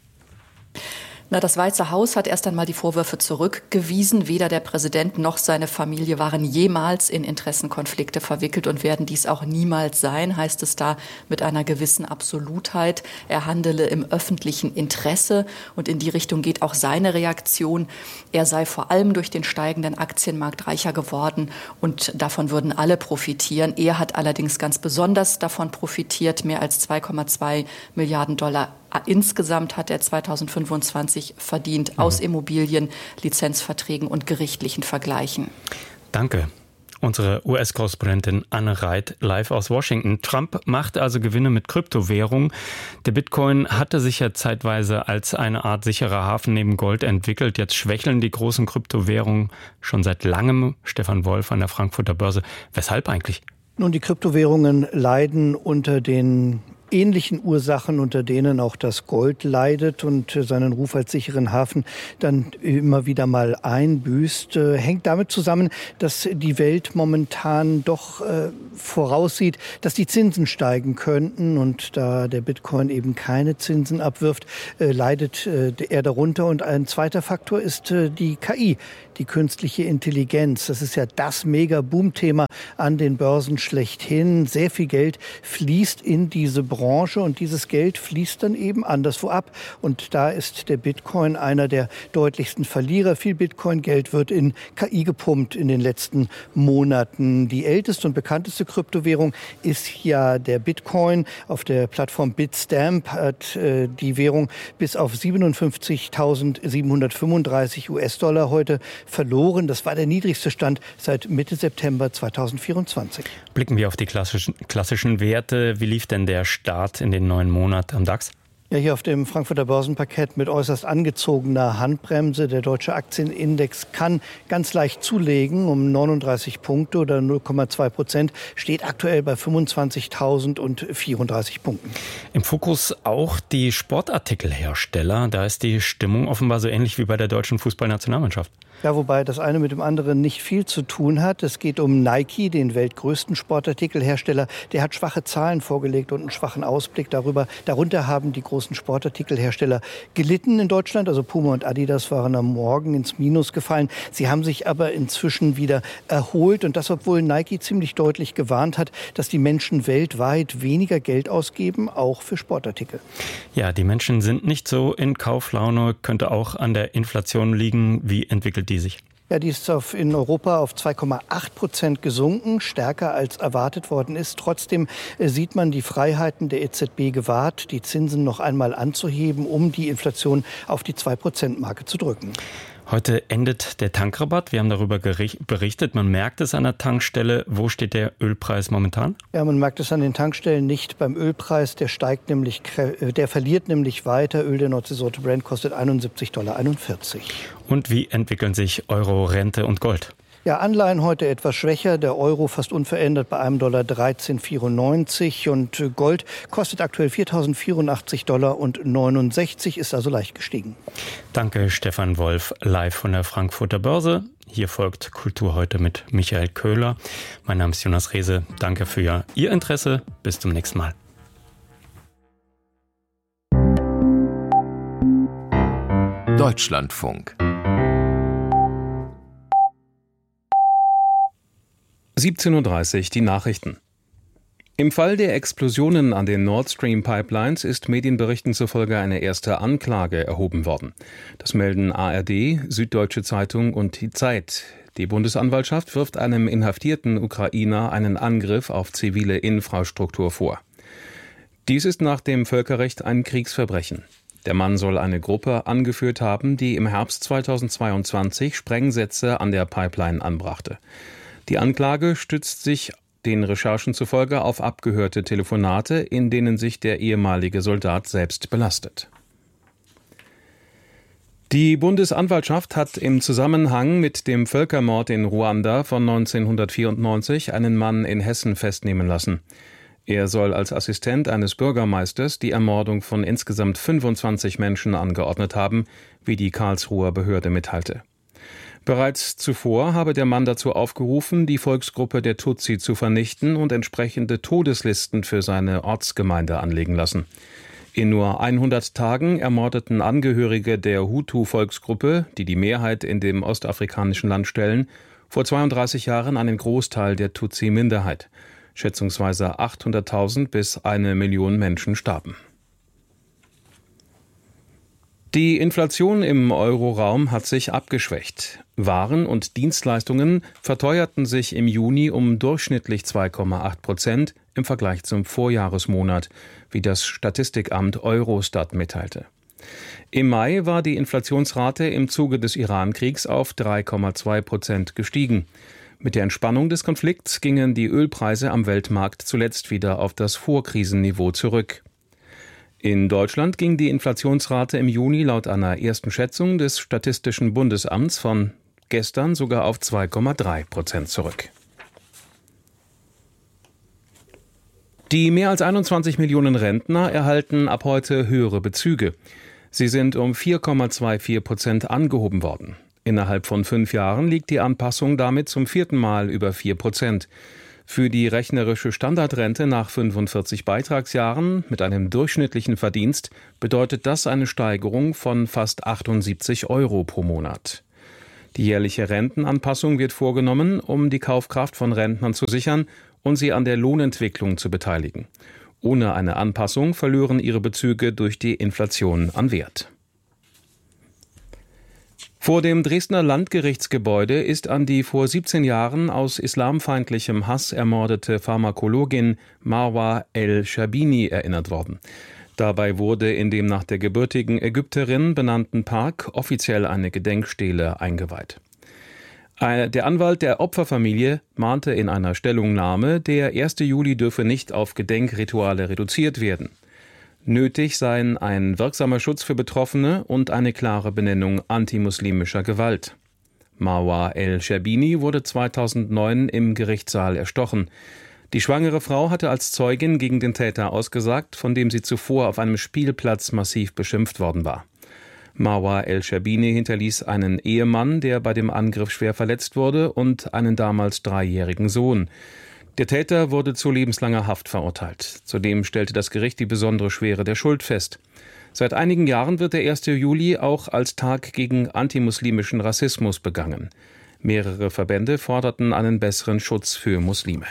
Das Weiße Haus hat erst einmal die Vorwürfe zurückgewiesen. Weder der Präsident noch seine Familie waren jemals in Interessenkonflikte verwickelt und werden dies auch niemals sein, heißt es da mit einer gewissen Absolutheit. Er handele im öffentlichen Interesse und in die Richtung geht auch seine Reaktion. Er sei vor allem durch den steigenden Aktienmarkt reicher geworden und davon würden alle profitieren. Er hat allerdings ganz besonders davon profitiert, mehr als $2,2 Milliarden insgesamt hat er 2025 verdient aus Immobilien, Lizenzverträgen und gerichtlichen Vergleichen. Danke. Unsere US-Korrespondentin Anne Reit live aus Washington. Trump machte also Gewinne mit Kryptowährung. Der Bitcoin hatte sich ja zeitweise als eine Art sicherer Hafen neben Gold entwickelt. Jetzt schwächeln die großen Kryptowährungen schon seit langem. Stefan Wolf an der Frankfurter Börse. Weshalb eigentlich? Nun, die Kryptowährungen leiden unter den ähnlichen Ursachen, unter denen auch das Gold leidet und seinen Ruf als sicheren Hafen dann immer wieder mal einbüßt, hängt damit zusammen, dass die Welt momentan doch voraussieht, dass die Zinsen steigen könnten, und da der Bitcoin eben keine Zinsen abwirft, leidet er darunter. Und ein zweiter Faktor ist die KI, die künstliche Intelligenz. Das ist ja das Mega-Boom-Thema an den Börsen schlechthin. Sehr viel Geld fließt in diese Branche und dieses Geld fließt dann eben anderswo ab. Und da ist der Bitcoin einer der deutlichsten Verlierer. Viel Bitcoin-Geld wird in KI gepumpt in den letzten Monaten. Die älteste und bekannteste Kryptowährung ist ja der Bitcoin. Auf der Plattform Bitstamp hat die Währung bis auf 57.735 US-Dollar heute verloren. Das war der niedrigste Stand seit Mitte September 2024. Blicken wir auf die klassischen Werte. Wie lief denn der Start in den neuen Monat am DAX? Ja, hier auf dem Frankfurter Börsenparkett mit äußerst angezogener Handbremse. Der deutsche Aktienindex kann ganz leicht zulegen um 39 Punkte oder 0,2%, steht aktuell bei 25.034 Punkten. Im Fokus auch die Sportartikelhersteller. Da ist die Stimmung offenbar so ähnlich wie bei der deutschen Fußballnationalmannschaft. Ja, wobei das eine mit dem anderen nicht viel zu tun hat. Es geht um Nike, den weltgrößten Sportartikelhersteller. Der hat schwache Zahlen vorgelegt und einen schwachen Ausblick darüber. Darunter haben die großen Sportartikelhersteller gelitten in Deutschland. Also Puma und Adidas waren am Morgen ins Minus gefallen. Sie haben sich aber inzwischen wieder erholt. Und das, obwohl Nike ziemlich deutlich gewarnt hat, dass die Menschen weltweit weniger Geld ausgeben, auch für Sportartikel. Ja, die Menschen sind nicht so in Kauflaune, könnte auch an der Inflation liegen. Wie entwickelt die sich? Ja, die ist in Europa auf 2,8% gesunken, stärker als erwartet worden ist. Trotzdem sieht man die Freiheiten der EZB gewahrt, die Zinsen noch einmal anzuheben, um die Inflation auf die 2%-Marke zu drücken. Heute endet der Tankrabatt. Wir haben darüber berichtet. Man merkt es an der Tankstelle. Wo steht der Ölpreis momentan? Ja, man merkt es an den Tankstellen nicht beim Ölpreis. Der verliert nämlich weiter. Öl der Nordseesorte Brent kostet $71,41. Und wie entwickeln sich Euro, Rente und Gold? Ja, Anleihen heute etwas schwächer, der Euro fast unverändert bei $1,1394 und Gold kostet aktuell $4.084,69, ist also leicht gestiegen. Danke, Stefan Wolf, live von der Frankfurter Börse. Hier folgt Kultur heute mit Michael Köhler. Mein Name ist Jonas Rehse. Danke für Ihr Interesse. Bis zum nächsten Mal. Deutschlandfunk 17:30 Uhr, die Nachrichten. Im Fall der Explosionen an den Nord Stream Pipelines ist Medienberichten zufolge eine erste Anklage erhoben worden. Das melden ARD, Süddeutsche Zeitung und die Zeit. Die Bundesanwaltschaft wirft einem inhaftierten Ukrainer einen Angriff auf zivile Infrastruktur vor. Dies ist nach dem Völkerrecht ein Kriegsverbrechen. Der Mann soll eine Gruppe angeführt haben, die im Herbst 2022 Sprengsätze an der Pipeline anbrachte. Die Anklage stützt sich den Recherchen zufolge auf abgehörte Telefonate, in denen sich der ehemalige Soldat selbst belastet. Die Bundesanwaltschaft hat im Zusammenhang mit dem Völkermord in Ruanda von 1994 einen Mann in Hessen festnehmen lassen. Er soll als Assistent eines Bürgermeisters die Ermordung von insgesamt 25 Menschen angeordnet haben, wie die Karlsruher Behörde mitteilte. Bereits zuvor habe der Mann dazu aufgerufen, die Volksgruppe der Tutsi zu vernichten und entsprechende Todeslisten für seine Ortsgemeinde anlegen lassen. In nur 100 Tagen ermordeten Angehörige der Hutu-Volksgruppe, die die Mehrheit in dem ostafrikanischen Land stellen, vor 32 Jahren einen Großteil der Tutsi-Minderheit. Schätzungsweise 800.000 bis 1 Million Menschen starben. Die Inflation im Euroraum hat sich abgeschwächt. Waren und Dienstleistungen verteuerten sich im Juni um durchschnittlich 2,8% im Vergleich zum Vorjahresmonat, wie das Statistikamt Eurostat mitteilte. Im Mai war die Inflationsrate im Zuge des Iran-Kriegs auf 3,2% gestiegen. Mit der Entspannung des Konflikts gingen die Ölpreise am Weltmarkt zuletzt wieder auf das Vorkrisenniveau zurück. In Deutschland ging die Inflationsrate im Juni laut einer ersten Schätzung des Statistischen Bundesamts von gestern sogar auf 2,3% zurück. Die mehr als 21 Millionen Rentner erhalten ab heute höhere Bezüge. Sie sind um 4,24% angehoben worden. Innerhalb von 5 Jahren liegt die Anpassung damit zum 4. Mal über 4%. Für die rechnerische Standardrente nach 45 Beitragsjahren mit einem durchschnittlichen Verdienst bedeutet das eine Steigerung von fast 78 € pro Monat. Die jährliche Rentenanpassung wird vorgenommen, um die Kaufkraft von Rentnern zu sichern und sie an der Lohnentwicklung zu beteiligen. Ohne eine Anpassung verlören ihre Bezüge durch die Inflation an Wert. Vor dem Dresdner Landgerichtsgebäude ist an die vor 17 Jahren aus islamfeindlichem Hass ermordete Pharmakologin Marwa El-Sherbini erinnert worden. Dabei wurde in dem nach der gebürtigen Ägypterin benannten Park offiziell eine Gedenkstele eingeweiht. Der Anwalt der Opferfamilie mahnte in einer Stellungnahme, der 1. Juli dürfe nicht auf Gedenkrituale reduziert werden. Nötig seien ein wirksamer Schutz für Betroffene und eine klare Benennung antimuslimischer Gewalt. Marwa El-Sherbini wurde 2009 im Gerichtssaal erstochen. Die schwangere Frau hatte als Zeugin gegen den Täter ausgesagt, von dem sie zuvor auf einem Spielplatz massiv beschimpft worden war. Marwa El-Sherbini hinterließ einen Ehemann, der bei dem Angriff schwer verletzt wurde, und einen damals 3-jährigen Sohn. Der Täter wurde zu lebenslanger Haft verurteilt. Zudem stellte das Gericht die besondere Schwere der Schuld fest. Seit einigen Jahren wird der 1. Juli auch als Tag gegen antimuslimischen Rassismus begangen. Mehrere Verbände forderten einen besseren Schutz für Muslime.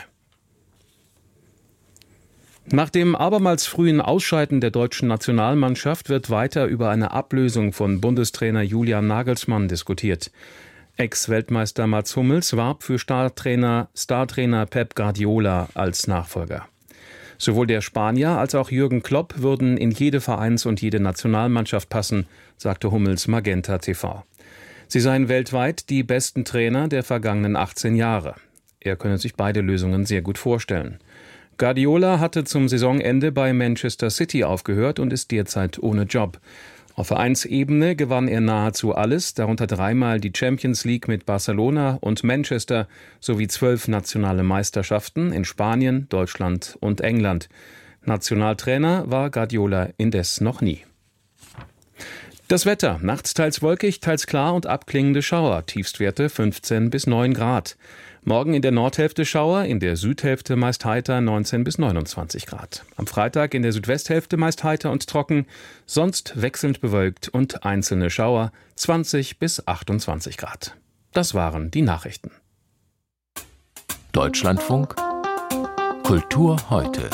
Nach dem abermals frühen Ausscheiden der deutschen Nationalmannschaft wird weiter über eine Ablösung von Bundestrainer Julian Nagelsmann diskutiert. Ex-Weltmeister Mats Hummels warb für Startrainer Pep Guardiola als Nachfolger. Sowohl der Spanier als auch Jürgen Klopp würden in jede Vereins- und jede Nationalmannschaft passen, sagte Hummels Magenta TV. Sie seien weltweit die besten Trainer der vergangenen 18 Jahre. Er könne sich beide Lösungen sehr gut vorstellen. Guardiola hatte zum Saisonende bei Manchester City aufgehört und ist derzeit ohne Job. Auf Vereinsebene gewann er nahezu alles, darunter 3-mal die Champions League mit Barcelona und Manchester sowie 12 nationale Meisterschaften in Spanien, Deutschland und England. Nationaltrainer war Guardiola indes noch nie. Das Wetter: nachts teils wolkig, teils klar und abklingende Schauer, Tiefstwerte 15 bis 9 Grad. Morgen in der Nordhälfte Schauer, in der Südhälfte meist heiter 19 bis 29 Grad. Am Freitag in der Südwesthälfte meist heiter und trocken, sonst wechselnd bewölkt und einzelne Schauer 20 bis 28 Grad. Das waren die Nachrichten. Deutschlandfunk Kultur heute.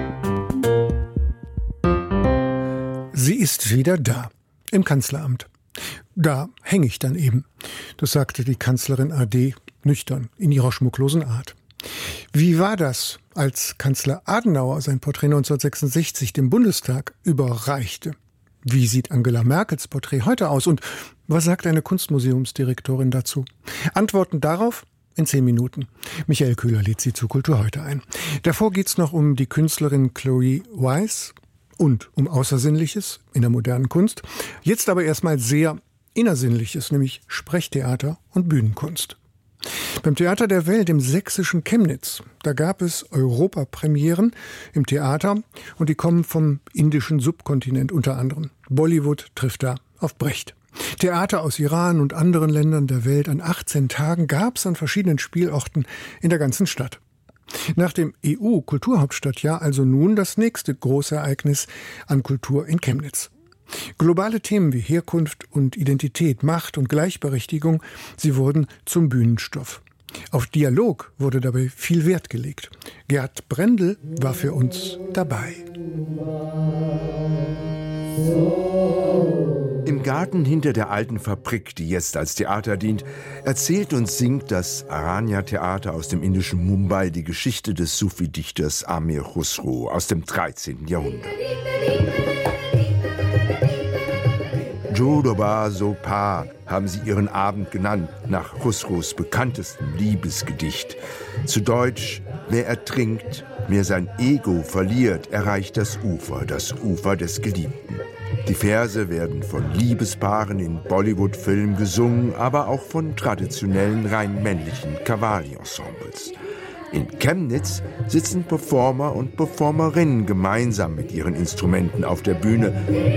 Sie ist wieder da, im Kanzleramt. Da hänge ich dann eben. Das sagte die Kanzlerin AD nüchtern, in ihrer schmucklosen Art. Wie war das, als Kanzler Adenauer sein Porträt 1966 dem Bundestag überreichte? Wie sieht Angela Merkels Porträt heute aus? Und was sagt eine Kunstmuseumsdirektorin dazu? Antworten darauf in 10 Minuten. Michael Köhler lädt Sie zu Kultur heute ein. Davor geht's noch um die Künstlerin Chloe Weiss und um Außersinnliches in der modernen Kunst. Jetzt aber erstmal sehr Innersinnliches, nämlich Sprechtheater und Bühnenkunst. Beim Theater der Welt im sächsischen Chemnitz, da gab es Europapremieren im Theater und die kommen vom indischen Subkontinent unter anderem. Bollywood trifft da auf Brecht. Theater aus Iran und anderen Ländern der Welt an 18 Tagen gab es an verschiedenen Spielorten in der ganzen Stadt. Nach dem EU-Kulturhauptstadtjahr also nun das nächste große Ereignis an Kultur in Chemnitz. Globale Themen wie Herkunft und Identität, Macht und Gleichberechtigung, sie wurden zum Bühnenstoff. Auf Dialog wurde dabei viel Wert gelegt. Gerd Brendel war für uns dabei. Im Garten hinter der alten Fabrik, die jetzt als Theater dient, erzählt und singt das Aranya-Theater aus dem indischen Mumbai die Geschichte des Sufi-Dichters Amir Khusro aus dem 13. Jahrhundert. Jodoba Sopa haben sie ihren Abend genannt, nach Khusros bekanntestem Liebesgedicht. Zu Deutsch: wer ertrinkt, wer sein Ego verliert, erreicht das Ufer des Geliebten. Die Verse werden von Liebespaaren in Bollywood-Filmen gesungen, aber auch von traditionellen, rein männlichen Qawwali-Ensembles. In Chemnitz sitzen Performer und Performerinnen gemeinsam mit ihren Instrumenten auf der Bühne.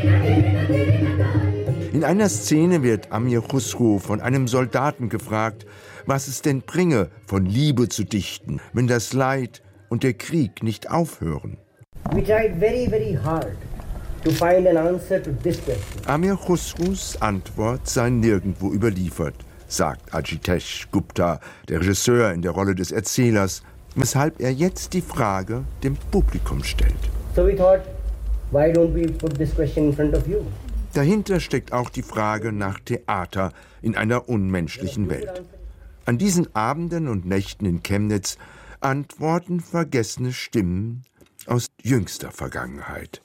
In einer Szene wird Amir Khusru von einem Soldaten gefragt, was es denn bringe, von Liebe zu dichten, wenn das Leid und der Krieg nicht aufhören. We tried very, very hard to find an answer to this question. Amir Khusrus Antwort sei nirgendwo überliefert, sagt Ajitesh Gupta, der Regisseur in der Rolle des Erzählers, weshalb er jetzt die Frage dem Publikum stellt. So we thought, why don't we put this question in front of you? Dahinter steckt auch die Frage nach Theater in einer unmenschlichen Welt. An diesen Abenden und Nächten in Chemnitz antworten vergessene Stimmen aus jüngster Vergangenheit.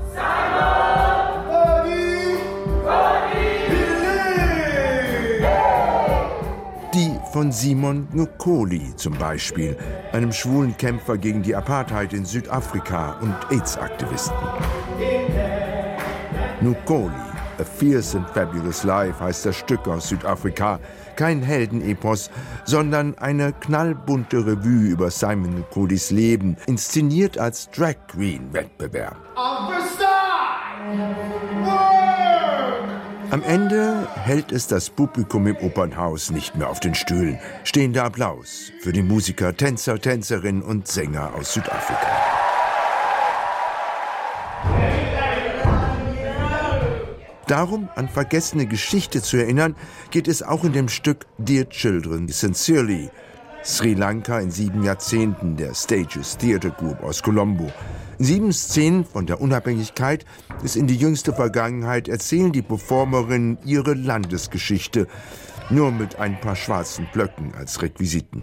Die von Simon Nkoli zum Beispiel, einem schwulen Kämpfer gegen die Apartheid in Südafrika und AIDS-Aktivisten. Nkoli, A Fierce and Fabulous Life heißt das Stück aus Südafrika. Kein Heldenepos, sondern eine knallbunte Revue über Simon Nkolis Leben, inszeniert als Drag Queen-Wettbewerb. Am Ende hält es das Publikum im Opernhaus nicht mehr auf den Stühlen. Stehender Applaus für die Musiker, Tänzer, Tänzerinnen und Sänger aus Südafrika. Darum, an vergessene Geschichte zu erinnern, geht es auch in dem Stück Dear Children, Sincerely. Sri Lanka in 7 Jahrzehnten, der Stages Theatre Group aus Colombo. 7 Szenen von der Unabhängigkeit bis in die jüngste Vergangenheit erzählen die Performerinnen ihre Landesgeschichte, nur mit ein paar schwarzen Blöcken als Requisiten.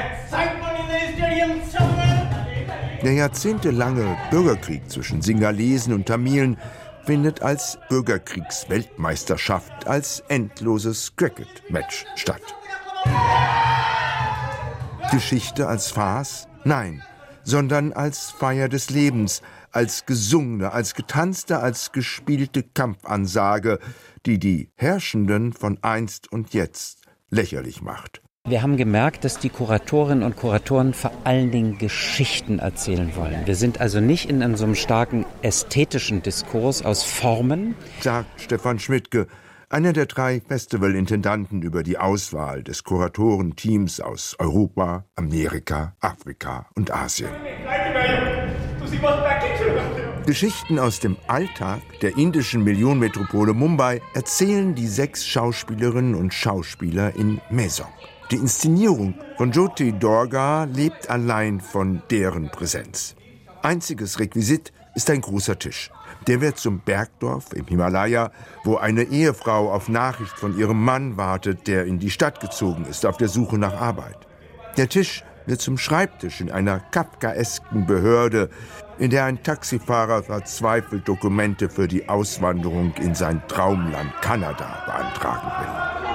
Der jahrzehntelange Bürgerkrieg zwischen Singalesen und Tamilen findet als Bürgerkriegsweltmeisterschaft, als endloses Cricket-Match statt. Geschichte als Farce? Nein, sondern als Feier des Lebens, als gesungene, als getanzte, als gespielte Kampfansage, die die Herrschenden von einst und jetzt lächerlich macht. Wir haben gemerkt, dass die Kuratorinnen und Kuratoren vor allen Dingen Geschichten erzählen wollen. Wir sind also nicht in so einem starken ästhetischen Diskurs aus Formen, sagt Stefan Schmidtke, einer der 3 Festivalintendanten über die Auswahl des Kuratorenteams aus Europa, Amerika, Afrika und Asien. Geschichten aus dem Alltag der indischen Millionenmetropole Mumbai erzählen die 6 Schauspielerinnen und Schauspieler in Mesong. Die Inszenierung von Jyoti Durga lebt allein von deren Präsenz. Einziges Requisit ist ein großer Tisch. Der wird zum Bergdorf im Himalaya, wo eine Ehefrau auf Nachricht von ihrem Mann wartet, der in die Stadt gezogen ist, auf der Suche nach Arbeit. Der Tisch wird zum Schreibtisch in einer kafkaesken Behörde, in der ein Taxifahrer verzweifelt Dokumente für die Auswanderung in sein Traumland Kanada beantragen will.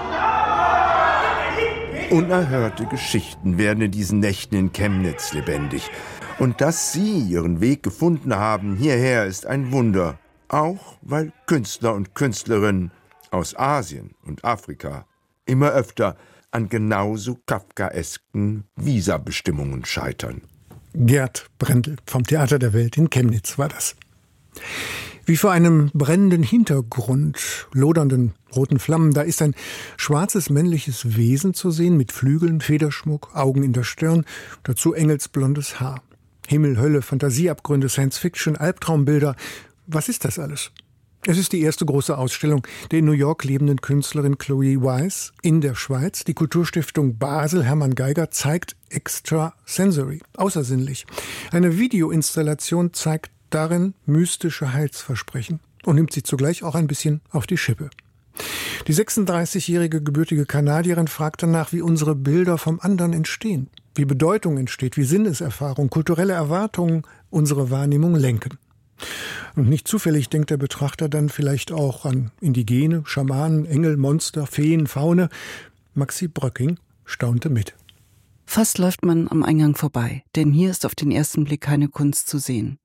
Unerhörte Geschichten werden in diesen Nächten in Chemnitz lebendig. Und dass Sie Ihren Weg gefunden haben hierher, ist ein Wunder. Auch weil Künstler und Künstlerinnen aus Asien und Afrika immer öfter an genauso kafkaesken Visabestimmungen scheitern. Gerd Brendel vom Theater der Welt in Chemnitz war das. Wie vor einem brennenden Hintergrund, lodernden roten Flammen, da ist ein schwarzes männliches Wesen zu sehen mit Flügeln, Federschmuck, Augen in der Stirn, dazu engelsblondes Haar. Himmel, Hölle, Fantasieabgründe, Science-Fiction, Albtraumbilder. Was ist das alles? Es ist die erste große Ausstellung der in New York lebenden Künstlerin Chloe Weiss in der Schweiz. Die Kulturstiftung Basel Hermann Geiger zeigt Extrasensory, außersinnlich. Eine Videoinstallation zeigt darin mystische Heilsversprechen und nimmt sie zugleich auch ein bisschen auf die Schippe. Die 36-jährige gebürtige Kanadierin fragt danach, wie unsere Bilder vom anderen entstehen, wie Bedeutung entsteht, wie Sinneserfahrung, kulturelle Erwartungen unsere Wahrnehmung lenken. Und nicht zufällig denkt der Betrachter dann vielleicht auch an Indigene, Schamanen, Engel, Monster, Feen, Faune. Maxi Bröcking staunte mit. Fast läuft man am Eingang vorbei, denn hier ist auf den ersten Blick keine Kunst zu sehen.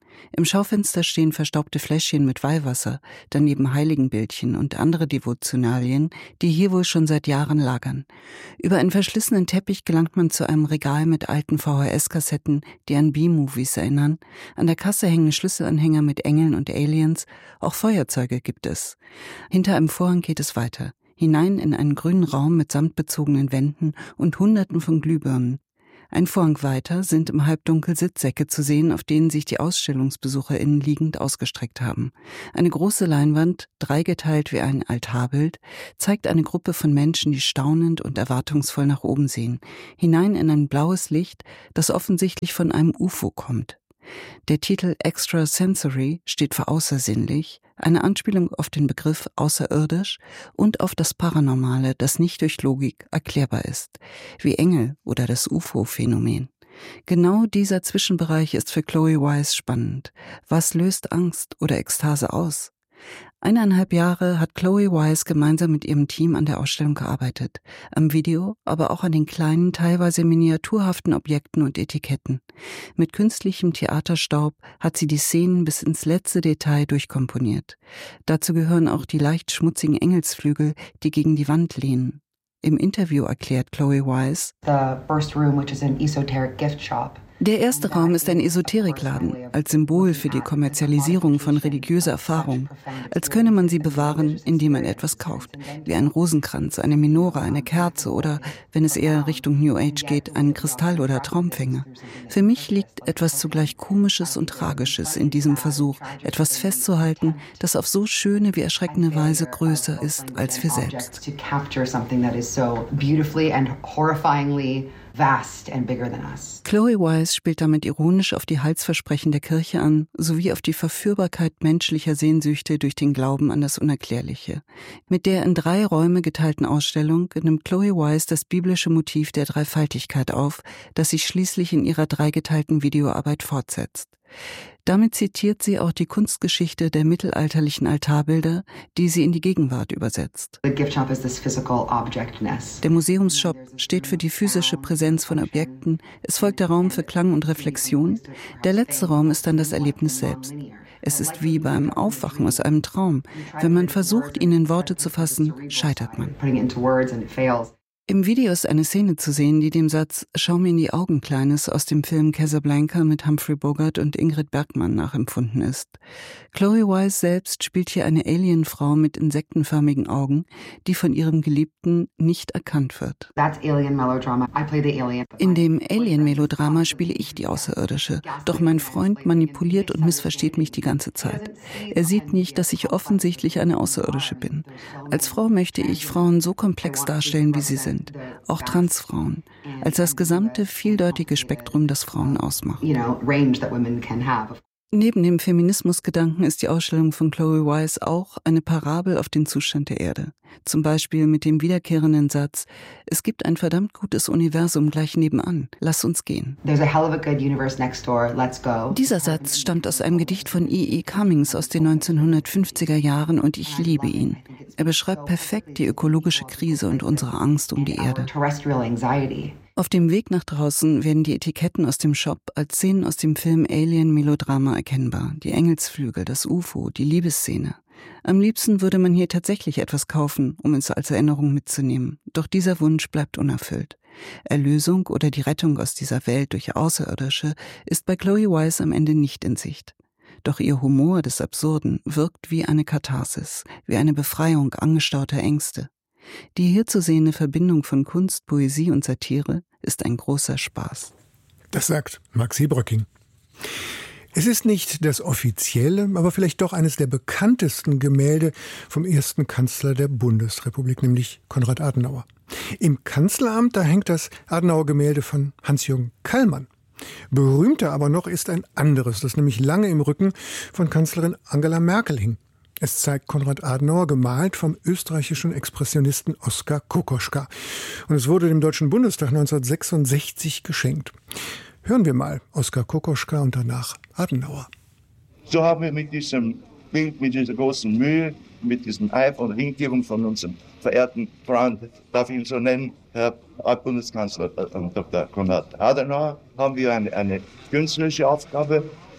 Im Schaufenster stehen verstaubte Fläschchen mit Weihwasser, daneben Heiligenbildchen und andere Devotionalien, die hier wohl schon seit Jahren lagern. Über einen verschlissenen Teppich gelangt man zu einem Regal mit alten VHS-Kassetten, die an B-Movies erinnern. An der Kasse hängen Schlüsselanhänger mit Engeln und Aliens, auch Feuerzeuge gibt es. Hinter einem Vorhang geht es weiter, hinein in einen grünen Raum mit samtbezogenen Wänden und Hunderten von Glühbirnen. Ein Vorhang weiter sind im Halbdunkel Sitzsäcke zu sehen, auf denen sich die AusstellungsbesucherInnen liegend ausgestreckt haben. Eine große Leinwand, dreigeteilt wie ein Altarbild, zeigt eine Gruppe von Menschen, die staunend und erwartungsvoll nach oben sehen, hinein in ein blaues Licht, das offensichtlich von einem UFO kommt. Der Titel Extrasensory steht für außersinnlich, eine Anspielung auf den Begriff außerirdisch und auf das Paranormale, das nicht durch Logik erklärbar ist, wie Engel oder das UFO-Phänomen. Genau dieser Zwischenbereich ist für Chloe Wise spannend. Was löst Angst oder Ekstase aus? 1,5 Jahre hat Chloe Wise gemeinsam mit ihrem Team an der Ausstellung gearbeitet. Am Video, aber auch an den kleinen, teilweise miniaturhaften Objekten und Etiketten. Mit künstlichem Theaterstaub hat sie die Szenen bis ins letzte Detail durchkomponiert. Dazu gehören auch die leicht schmutzigen Engelsflügel, die gegen die Wand lehnen. Im Interview erklärt Chloe Wise: The first room, which is an esoteric gift shop. Der erste Raum ist ein Esoterikladen, als Symbol für die Kommerzialisierung von religiöser Erfahrung, als könne man sie bewahren, indem man etwas kauft, wie ein Rosenkranz, eine Menora, eine Kerze oder, wenn es eher Richtung New Age geht, einen Kristall oder Traumfänger. Für mich liegt etwas zugleich Komisches und Tragisches in diesem Versuch, etwas festzuhalten, das auf so schöne wie erschreckende Weise größer ist als wir selbst. Vast and bigger than us. Chloe Wise spielt damit ironisch auf die Heilsversprechen der Kirche an, sowie auf die Verführbarkeit menschlicher Sehnsüchte durch den Glauben an das Unerklärliche. Mit der in 3 Räume geteilten Ausstellung nimmt Chloe Wise das biblische Motiv der Dreifaltigkeit auf, das sich schließlich in ihrer dreigeteilten Videoarbeit fortsetzt. Damit zitiert sie auch die Kunstgeschichte der mittelalterlichen Altarbilder, die sie in die Gegenwart übersetzt. Der Museumsshop steht für die physische Präsenz von Objekten, es folgt der Raum für Klang und Reflexion, der letzte Raum ist dann das Erlebnis selbst. Es ist wie beim Aufwachen aus einem Traum. Wenn man versucht, ihn in Worte zu fassen, scheitert man. Im Video ist eine Szene zu sehen, die dem Satz »Schau mir in die Augen, Kleines« aus dem Film Casablanca mit Humphrey Bogart und Ingrid Bergman nachempfunden ist. Chloe Wise selbst spielt hier eine Alienfrau mit insektenförmigen Augen, die von ihrem Geliebten nicht erkannt wird. In dem Alien-Melodrama spiele ich die Außerirdische, doch mein Freund manipuliert und missversteht mich die ganze Zeit. Er sieht nicht, dass ich offensichtlich eine Außerirdische bin. Als Frau möchte ich Frauen so komplex darstellen, wie sie sind. Auch Transfrauen, als das gesamte vieldeutige Spektrum, das Frauen ausmacht. Neben dem Feminismusgedanken ist die Ausstellung von Chloe Wise auch eine Parabel auf den Zustand der Erde. Zum Beispiel mit dem wiederkehrenden Satz, es gibt ein verdammt gutes Universum gleich nebenan, lass uns gehen. Dieser Satz stammt aus einem Gedicht von E.E. Cummings aus den 1950er Jahren und ich liebe ihn. Er beschreibt perfekt die ökologische Krise und unsere Angst um die Erde. Auf dem Weg nach draußen werden die Etiketten aus dem Shop als Szenen aus dem Film Alien Melodrama erkennbar. Die Engelsflügel, das UFO, die Liebesszene. Am liebsten würde man hier tatsächlich etwas kaufen, um es als Erinnerung mitzunehmen. Doch dieser Wunsch bleibt unerfüllt. Erlösung oder die Rettung aus dieser Welt durch Außerirdische ist bei Chloe Wise am Ende nicht in Sicht. Doch ihr Humor des Absurden wirkt wie eine Katharsis, wie eine Befreiung angestauter Ängste. Die hier zu sehende Verbindung von Kunst, Poesie und Satire ist ein großer Spaß. Das sagt Max Hebröcking. Es ist nicht das offizielle, aber vielleicht doch eines der bekanntesten Gemälde vom ersten Kanzler der Bundesrepublik, nämlich Konrad Adenauer. Im Kanzleramt, da hängt das Adenauer-Gemälde von Hans-Jürgen Kallmann. Berühmter aber noch ist ein anderes, das nämlich lange im Rücken von Kanzlerin Angela Merkel hing. Es zeigt Konrad Adenauer, gemalt vom österreichischen Expressionisten Oskar Kokoschka. Und es wurde dem Deutschen Bundestag 1966 geschenkt. Hören wir mal Oskar Kokoschka und danach Adenauer. So haben wir mit diesem Bild, mit dieser großen Mühe, mit diesem Eifer und Hingebung von unserem verehrten Freund, darf ich ihn so nennen, Herr Bundeskanzler Dr. Konrad Adenauer, haben wir eine künstlerische Aufgabe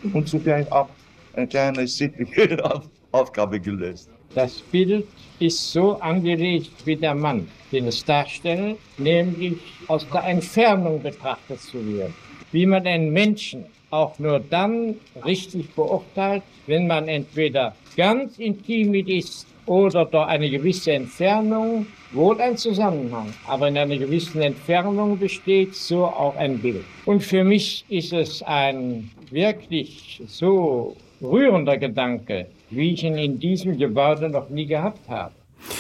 und zugleich auch eine kleine sittliche Aufgabe gelöst. Das Bild ist so angelegt wie der Mann, den es darstellt, nämlich aus der Entfernung betrachtet zu werden. Wie man einen Menschen auch nur dann richtig beurteilt, wenn man entweder ganz intim mit ist oder durch eine gewisse Entfernung, wohl ein Zusammenhang, aber in einer gewissen Entfernung besteht so auch ein Bild. Und für mich ist es ein wirklich so rührender Gedanke, wie ich ihn in diesem Gebäude noch nie gehabt habe.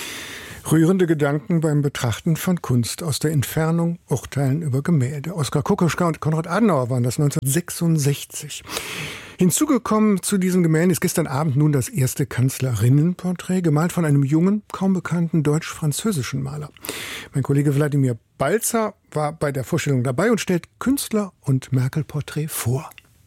Rührende Gedanken beim Betrachten von Kunst aus der Entfernung, Urteilen über Gemälde. Oskar Kokoschka und Konrad Adenauer waren das 1966. Hinzugekommen zu diesen Gemälden ist gestern Abend nun das erste Kanzlerinnenporträt, gemalt von einem jungen, kaum bekannten deutsch-französischen Maler. Mein Kollege Wladimir Balzer war bei der Vorstellung dabei und stellt Künstler- und Merkel-Porträt vor.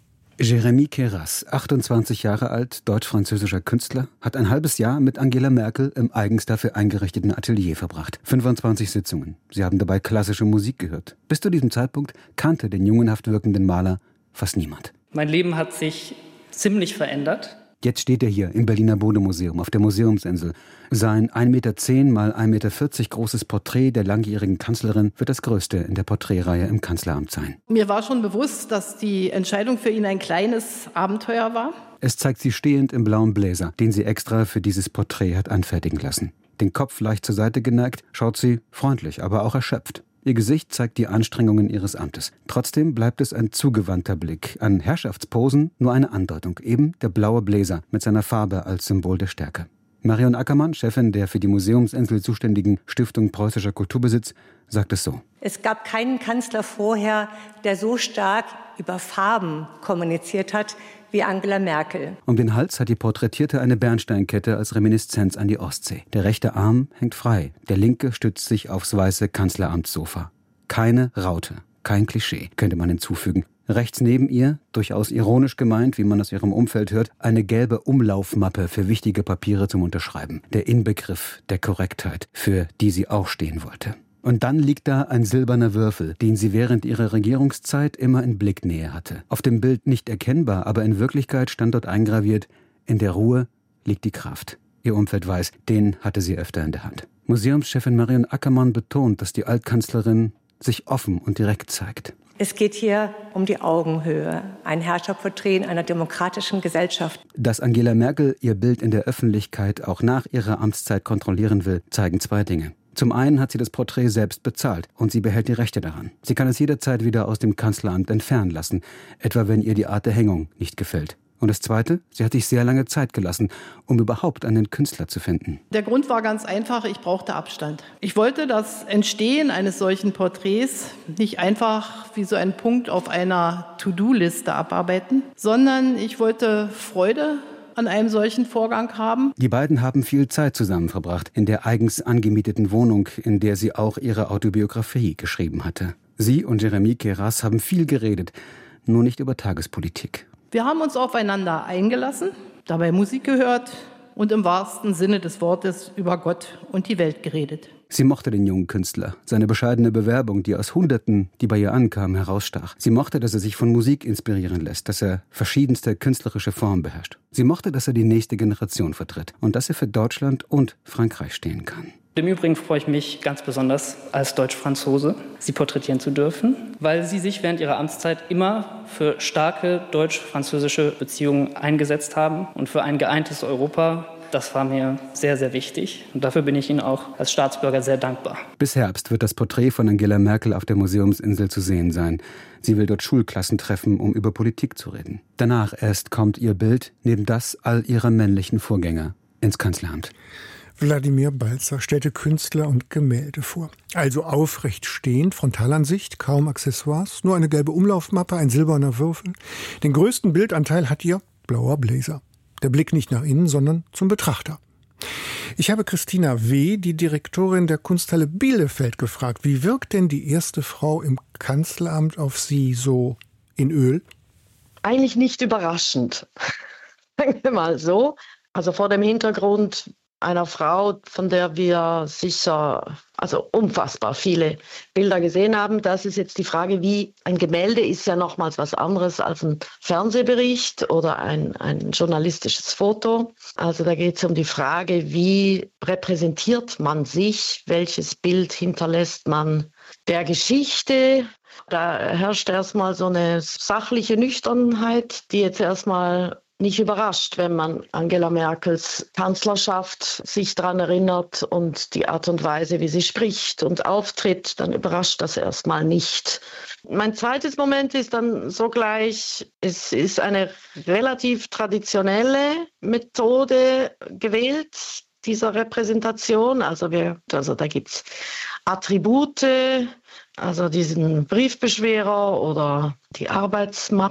Jérémy Queyras, 28 Jahre alt, deutsch-französischer Künstler, hat ein halbes Jahr mit Angela Merkel im eigens dafür eingerichteten Atelier verbracht. 25 Sitzungen. Sie haben dabei klassische Musik gehört. Bis zu diesem Zeitpunkt kannte den jungenhaft wirkenden Maler fast niemand. Mein Leben hat sich ziemlich verändert. Jetzt steht er hier im Berliner Bode-Museum auf der Museumsinsel. Sein 1,10 Meter mal 1,40 Meter großes Porträt der langjährigen Kanzlerin wird das größte in der Porträtreihe im Kanzleramt sein. Mir war schon bewusst, dass die Entscheidung für ihn ein kleines Abenteuer war. Es zeigt sie stehend im blauen Bläser, den sie extra für dieses Porträt hat anfertigen lassen. Den Kopf leicht zur Seite geneigt, schaut sie freundlich, aber auch erschöpft. Ihr Gesicht zeigt die Anstrengungen ihres Amtes. Trotzdem bleibt es ein zugewandter Blick. An Herrschaftsposen nur eine Andeutung, eben der blaue Bläser mit seiner Farbe als Symbol der Stärke. Marion Ackermann, Chefin der für die Museumsinsel zuständigen Stiftung Preußischer Kulturbesitz, sagt es so. Es gab keinen Kanzler vorher, der so stark über Farben kommuniziert hat wie Angela Merkel. Um den Hals hat die Porträtierte eine Bernsteinkette als Reminiszenz an die Ostsee. Der rechte Arm hängt frei, der linke stützt sich aufs weiße Kanzleramtssofa. Keine Raute, kein Klischee, könnte man hinzufügen. Rechts neben ihr, durchaus ironisch gemeint, wie man aus ihrem Umfeld hört, eine gelbe Umlaufmappe für wichtige Papiere zum Unterschreiben. Der Inbegriff der Korrektheit, für die sie auch stehen wollte. Und dann liegt da ein silberner Würfel, den sie während ihrer Regierungszeit immer in Blicknähe hatte. Auf dem Bild nicht erkennbar, aber in Wirklichkeit stand dort eingraviert: In der Ruhe liegt die Kraft. Ihr Umfeld weiß, den hatte sie öfter in der Hand. Museumschefin Marion Ackermann betont, dass die Altkanzlerin sich offen und direkt zeigt. Es geht hier um die Augenhöhe, ein Herrscherporträt in einer demokratischen Gesellschaft. Dass Angela Merkel ihr Bild in der Öffentlichkeit auch nach ihrer Amtszeit kontrollieren will, zeigen zwei Dinge. Zum einen hat sie das Porträt selbst bezahlt und sie behält die Rechte daran. Sie kann es jederzeit wieder aus dem Kanzleramt entfernen lassen, etwa wenn ihr die Art der Hängung nicht gefällt. Und das Zweite, sie hat sich sehr lange Zeit gelassen, um überhaupt einen Künstler zu finden. Der Grund war ganz einfach, ich brauchte Abstand. Ich wollte das Entstehen eines solchen Porträts nicht einfach wie so ein Punkt auf einer To-Do-Liste abarbeiten, sondern ich wollte Freude an einem solchen Vorgang haben. Die beiden haben viel Zeit zusammen verbracht, in der eigens angemieteten Wohnung, in der sie auch ihre Autobiografie geschrieben hatte. Sie und Jérémy Queyras haben viel geredet, nur nicht über Tagespolitik. Wir haben uns aufeinander eingelassen, dabei Musik gehört und im wahrsten Sinne des Wortes über Gott und die Welt geredet. Sie mochte den jungen Künstler, seine bescheidene Bewerbung, die aus Hunderten, die bei ihr ankamen, herausstach. Sie mochte, dass er sich von Musik inspirieren lässt, dass er verschiedenste künstlerische Formen beherrscht. Sie mochte, dass er die nächste Generation vertritt und dass er für Deutschland und Frankreich stehen kann. Im Übrigen freue ich mich ganz besonders, als Deutsch-Franzose Sie porträtieren zu dürfen, weil Sie sich während Ihrer Amtszeit immer für starke deutsch-französische Beziehungen eingesetzt haben und für ein geeintes Europa. Das war mir sehr, sehr wichtig und dafür bin ich Ihnen auch als Staatsbürger sehr dankbar. Bis Herbst wird das Porträt von Angela Merkel auf der Museumsinsel zu sehen sein. Sie will dort Schulklassen treffen, um über Politik zu reden. Danach erst kommt ihr Bild, neben das all ihrer männlichen Vorgänger, ins Kanzleramt. Wladimir Balzer stellte Künstler und Gemälde vor. Also aufrecht stehend, Frontalansicht, kaum Accessoires, nur eine gelbe Umlaufmappe, ein silberner Würfel. Den größten Bildanteil hat ihr blauer Blazer. Der Blick nicht nach innen, sondern zum Betrachter. Ich habe Christina W., die Direktorin der Kunsthalle Bielefeld, gefragt, wie wirkt denn die erste Frau im Kanzleramt auf Sie so in Öl? Eigentlich nicht überraschend. Sagen wir mal so. Also vor dem Hintergrund einer Frau, von der wir sicher unfassbar viele Bilder gesehen haben. Das ist jetzt die Frage, wie ein Gemälde ist ja nochmals was anderes als ein Fernsehbericht oder ein journalistisches Foto. Also da geht es um die Frage, wie repräsentiert man sich, welches Bild hinterlässt man der Geschichte. Da herrscht erstmal so eine sachliche Nüchternheit, die jetzt erstmal nicht überrascht, wenn man Angela Merkels Kanzlerschaft sich daran erinnert und die Art und Weise, wie sie spricht und auftritt, dann überrascht das erstmal nicht. Mein zweites Moment ist dann sogleich, es ist eine relativ traditionelle Methode gewählt, dieser Repräsentation. Also da gibt es Attribute, also diesen Briefbeschwerer oder die Arbeitsmappe